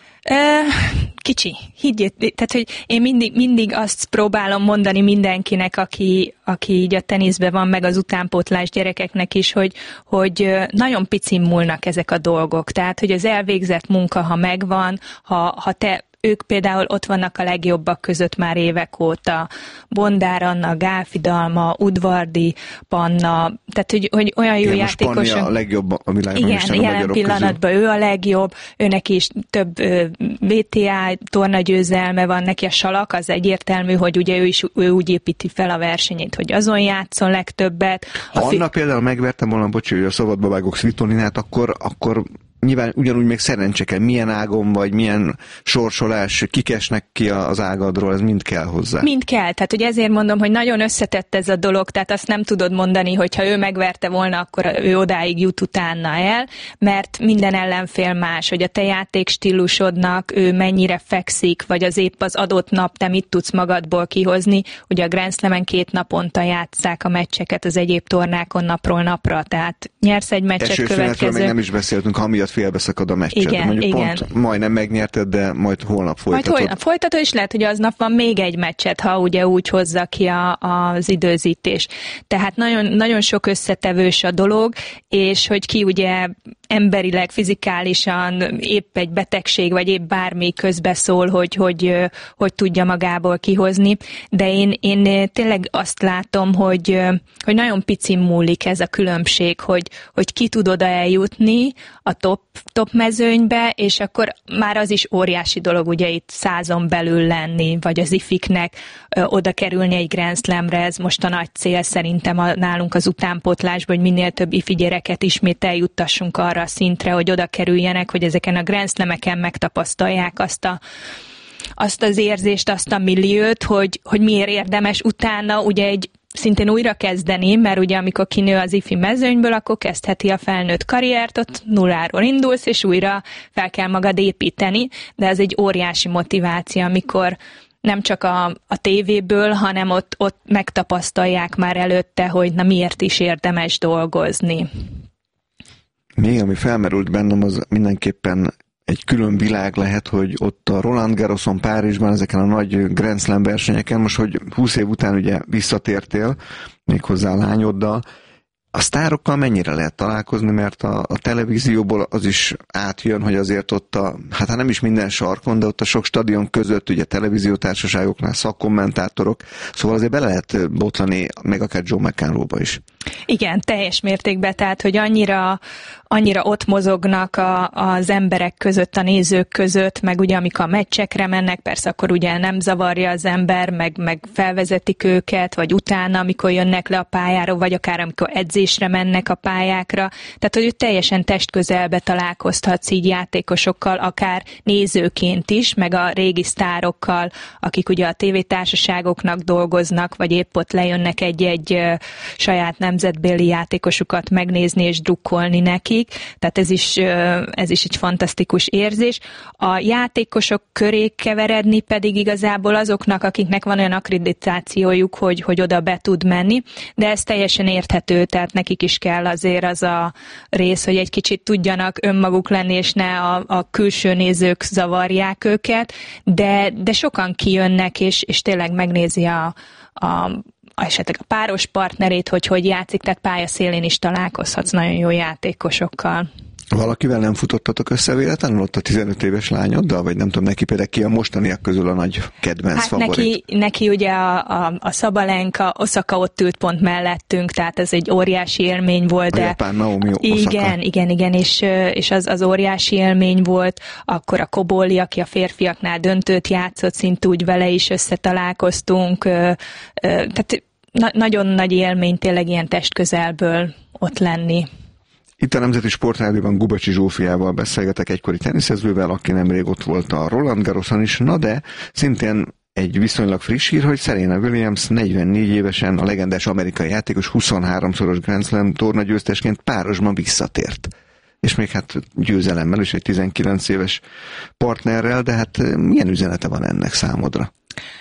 Kicsi, higgyét, tehát hogy én mindig, mindig azt próbálom mondani mindenkinek, aki, aki így a teniszben van, meg az utánpótlás gyerekeknek is, hogy, hogy nagyon picin múlnak ezek a dolgok. Tehát, hogy az elvégzett munka, ha megvan, ha, ha te ők például ott vannak a legjobbak között már évek óta. Bondár Anna, Gálfi Dalma, Udvardi Panna, tehát hogy, hogy olyan jó játékos. Panni a legjobb a világon. Igen, jelen pillanatban közül. Ő a legjobb, őnek is több vé té á tornagyőzelme van, neki a salak, az egyértelmű, hogy ugye ő is ő úgy építi fel a versenyét, hogy azon játszon legtöbbet. Ha Anna fi- például megvertem volna, bocsi, hogy a szabadba vágok Svitolinát, akkor, akkor nyilván ugyanúgy még szerencse kell, milyen ágon vagy, milyen sorsolás, kikesnek ki az ágadról, ez mind kell hozzá. Mind kell, tehát hogy ezért mondom, hogy nagyon összetett ez a dolog, tehát azt nem tudod mondani, hogy ha ő megverte volna, akkor ő odáig jut utána el, mert minden ellenfél más, hogy a te játékstílusodnak ő mennyire fekszik, vagy az épp az adott nap te mit tudsz magadból kihozni. Ugye a Grand Slamen két naponta játsszák a meccseket, az egyéb tornákon napról napra, tehát nyersz egy meccset, következő. Még nem is beszéltünk, ha miatt félbeszakad a meccset. Igen, mondjuk igen. Pont majdnem megnyerted, de majd holnap folytatod. Majd holnap folytatod, és lehet, hogy aznap van még egy meccset, ha ugye úgy hozza ki a, az időzítés. Tehát nagyon, nagyon sok összetevős a dolog, és hogy ki ugye emberileg, fizikálisan épp egy betegség, vagy épp bármi közbeszól, hogy, hogy, hogy tudja magából kihozni. De én, én tényleg azt látom, hogy, hogy nagyon picin múlik ez a különbség, hogy, hogy ki tud oda eljutni a top, top mezőnybe, és akkor már az is óriási dolog, ugye itt százon belül lenni, vagy az ifiknek ö, oda kerülni egy Grand Slamre, ez most a nagy cél szerintem a, nálunk az utánpótlásban, hogy minél több ifi gyereket ismét eljuttassunk arra a szintre, hogy oda kerüljenek, hogy ezeken a Grand Slameken megtapasztalják azt a azt az érzést, azt a milliót, hogy, hogy miért érdemes utána ugye egy szintén újra kezdeni, mert ugye amikor kinő az ifi mezőnyből, akkor kezdheti a felnőtt karriert, ott nulláról indulsz, és újra fel kell magad építeni, de ez egy óriási motiváció, amikor nem csak a, a tévéből, hanem ott, ott megtapasztalják már előtte, hogy na miért is érdemes dolgozni. Még ami felmerült bennem, az mindenképpen egy külön világ lehet, hogy ott a Roland Garroson, Párizsban, ezeken a nagy Grand Slam versenyeken, most, hogy húsz év után ugye visszatértél, méghozzá a lányoddal, a sztárokkal mennyire lehet találkozni, mert a, a televízióból az is átjön, hogy azért ott a, hát nem is minden sarkon, de ott a sok stadion között, ugye televíziótársaságoknál szakkommentátorok, szóval azért bele lehet botlani, meg akár Joe McEnroe-ba is. Igen, teljes mértékben, tehát, hogy annyira, annyira ott mozognak a, az emberek között, a nézők között, meg ugye amikor a meccsekre mennek, persze akkor ugye nem zavarja az ember, meg, meg felvezetik őket, vagy utána, amikor jönnek le a pályára, vagy akár amikor edzésre mennek a pályákra, tehát, hogy teljesen testközelbe találkozhatsz így játékosokkal, akár nézőként is, meg a régi sztárokkal, akik ugye a tévétársaságoknak dolgoznak, vagy épp ott lejönnek egy-egy saját nemzetbéli játékosokat megnézni és drukkolni nekik, tehát ez is, ez is egy fantasztikus érzés. A játékosok köré keveredni pedig igazából azoknak, akiknek van olyan akkreditációjuk, hogy, hogy oda be tud menni, de ez teljesen érthető, tehát nekik is kell azért az a rész, hogy egy kicsit tudjanak önmaguk lenni, és ne a, a külső nézők zavarják őket, de, de sokan kijönnek, és, és tényleg megnézi a, a esetleg a páros partnerét, hogy hogy játszik, tehát pályaszélén is találkozhatsz nagyon jó játékosokkal. Valakivel nem futottatok össze véletlenül ott a tizenöt éves lányoddal, vagy nem tudom, neki például ki a mostaniak közül a nagy kedvenc hát favorit? Neki, neki ugye a, a, a Szabalenka, Osaka ott ült pont mellettünk, tehát ez egy óriási élmény volt. A de japán Naomi Osaka. Igen, igen, igen, és, és az, az óriási élmény volt. Akkor a Koboli, aki a férfiaknál döntőt játszott, szint úgy vele is összetalálkoztunk. Tehát na, nagyon nagy élmény tényleg ilyen testközelből ott lenni. Itt a Nemzeti Sportrádióban Gubacsi Zsófiával beszélgetek, egykori teniszezővel, aki nemrég ott volt a Roland Garroson is, na de szintén egy viszonylag friss hír, hogy Serena Williams negyvennégy évesen, a legendás amerikai játékos huszonháromszoros Grand Slam tornagyőztesként párosban visszatért. És még hát győzelemmel is egy tizenkilenc éves partnerrel, de hát milyen üzenete van ennek számodra?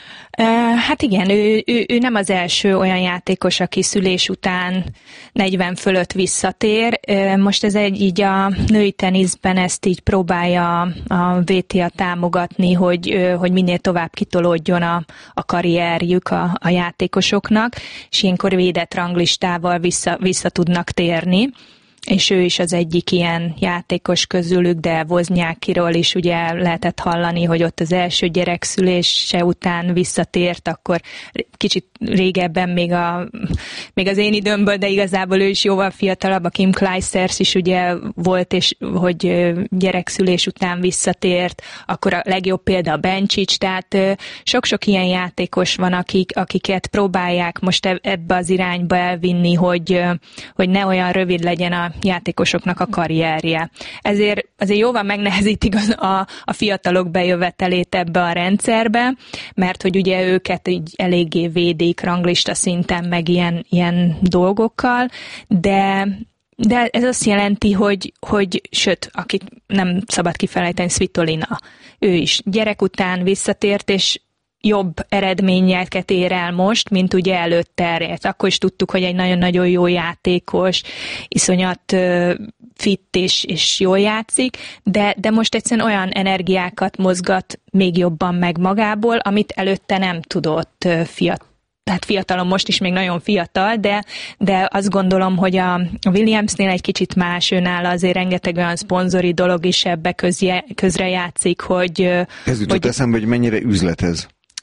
Hát igen, ő, ő, ő nem az első olyan játékos, aki szülés után negyven fölött visszatér. Most ez egy így a női teniszben ezt így próbálja a vé té á támogatni, hogy, hogy minél tovább kitolódjon a, a karrierjük a, a játékosoknak, és ilyenkor védett ranglistával vissza, vissza tudnak térni. És ő is az egyik ilyen játékos közülük, de Wozniackiról is ugye lehetett hallani, hogy ott az első gyerek szülése után visszatért, akkor kicsit régebben még, a, még az én időmből, de igazából ő is jóval fiatalabb, a Kim Clijsters is ugye volt, és hogy gyerekszülés után visszatért, akkor a legjobb példa a Bencic, tehát sok-sok ilyen játékos van, akik, akiket próbálják most ebbe az irányba elvinni, hogy, hogy ne olyan rövid legyen a játékosoknak a karrierje. Ezért azért jóval megnehezítik a, a fiatalok bejövetelét ebbe a rendszerbe, mert hogy ugye őket így eléggé védik ranglista szinten, meg ilyen, ilyen dolgokkal, de de ez azt jelenti, hogy, hogy sőt, akit nem szabad kifelejteni, Svitolina, ő is gyerek után visszatért, és jobb eredményeket ér el most, mint ugye előtte elért. Akkor is tudtuk, hogy egy nagyon-nagyon jó játékos, iszonyat uh, fit és, és jól játszik, de, de most egyszerűen olyan energiákat mozgat még jobban meg magából, amit előtte nem tudott uh, fiatal. Tehát fiatalon most is még nagyon fiatal, de, de azt gondolom, hogy a Williamsnél egy kicsit más, őnála azért rengeteg olyan szponzori dolog is ebbe közje, közre játszik, hogy... Ez jutott hogy, eszembe, hogy mennyire üzlet ez?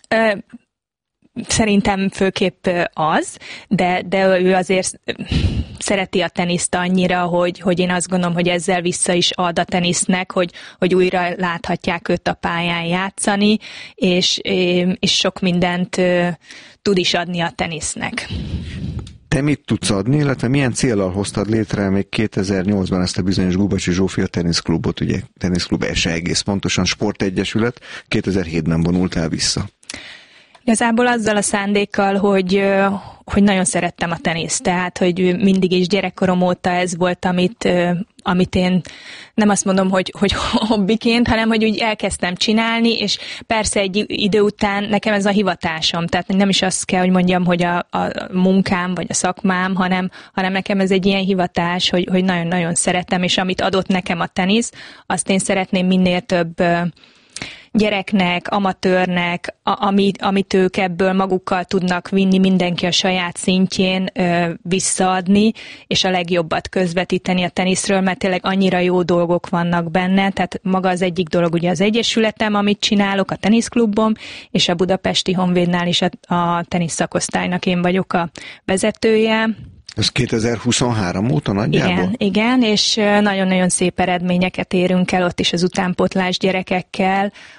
Szerintem főképp az, de, de ő azért szereti a teniszt annyira, hogy, hogy én azt gondolom, hogy ezzel vissza is ad a tenisznek, hogy, hogy újra láthatják őt a pályán játszani, és, és sok mindent tud is adni a tenisznek. Te mit tudsz adni, illetve milyen céllal hoztad létre még kétezer-nyolcban ezt a bizonyos Gubacsi Zsófia teniszklubot, ugye teniszklub E S E egész pontosan sportegyesület, kétezer-hétben vonultál vissza? Igazából azzal a szándékkal, hogy, hogy nagyon szerettem a teniszt, tehát hogy mindig is gyerekkorom óta ez volt, amit, amit én nem azt mondom, hogy, hogy hobbiként, hanem hogy úgy elkezdtem csinálni, és persze egy idő után nekem ez a hivatásom, tehát nem is azt kell, hogy mondjam, hogy a, a munkám vagy a szakmám, hanem, hanem nekem ez egy ilyen hivatás, hogy, hogy nagyon-nagyon szeretem, és amit adott nekem a tenisz, azt én szeretném minél több gyereknek, amatőrnek, a, amit, amit ők ebből magukkal tudnak vinni, mindenki a saját szintjén ö, visszaadni, és a legjobbat közvetíteni a teniszről, mert tényleg annyira jó dolgok vannak benne, tehát maga az egyik dolog ugye az egyesületem, amit csinálok, a teniszklubom, és a Budapesti Honvédnál is a, a tenisz szakosztálynak én vagyok a vezetője. Ez kétezer-huszonhárom óta nagyjából? Igen, igen, és nagyon-nagyon szép eredményeket érünk el ott is az utánpótlás gyerekekkel,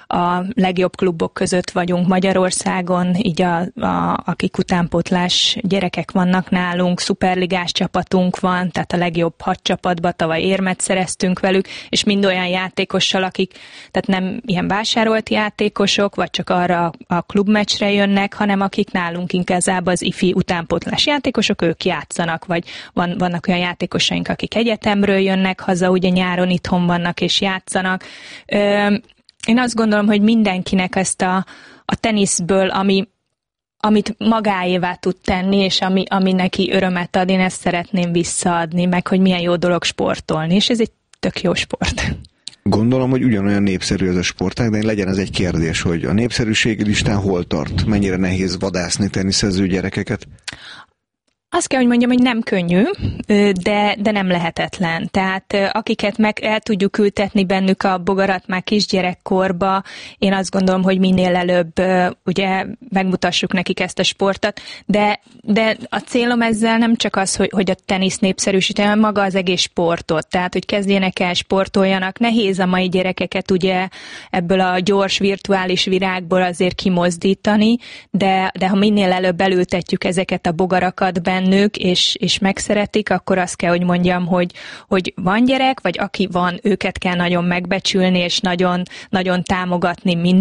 a legjobb klubok között vagyunk Magyarországon, így a, a, akik utánpótlás gyerekek vannak nálunk, szuperligás csapatunk van, tehát a legjobb hat csapatba tavaly érmet szereztünk velük, és mind olyan játékossal, akik, tehát nem ilyen vásárolt játékosok, vagy csak arra a klubmeccsre jönnek, hanem akik nálunk igazából az ifi utánpótlás játékosok, ők játszanak, vagy van, vannak olyan játékosaink, akik egyetemről jönnek haza, ugye nyáron itthon vannak és játszanak. Ö, én azt gondolom, hogy mindenkinek ezt a, a teniszből, ami, amit magáévá tud tenni, és ami, ami neki örömet ad, én ezt szeretném visszaadni, meg hogy milyen jó dolog sportolni, és ez egy tök jó sport. Gondolom, hogy ugyanolyan népszerű ez a sportág, de legyen ez egy kérdés, hogy a népszerűségi listán hol tart? Mennyire nehéz vadászni teniszező gyerekeket? Azt kell, hogy mondjam, hogy nem könnyű, de, de nem lehetetlen. Tehát akiket meg el tudjuk ültetni bennük a bogarat már kisgyerekkorba, én azt gondolom, hogy minél előbb ugye megmutassuk nekik ezt a sportot, de, de a célom ezzel nem csak az, hogy, hogy a tenisz népszerűsíteni, hanem maga az egész sportot. Tehát, hogy kezdjenek el sportoljanak. Nehéz a mai gyerekeket ugye ebből a gyors virtuális virágból azért kimozdítani, de, de ha minél előbb elültetjük ezeket a bogarakat bennük, és, és megszeretik, akkor azt kell, hogy mondjam, hogy, hogy van gyerek, vagy aki van, őket kell nagyon megbecsülni, és nagyon, nagyon támogatni mind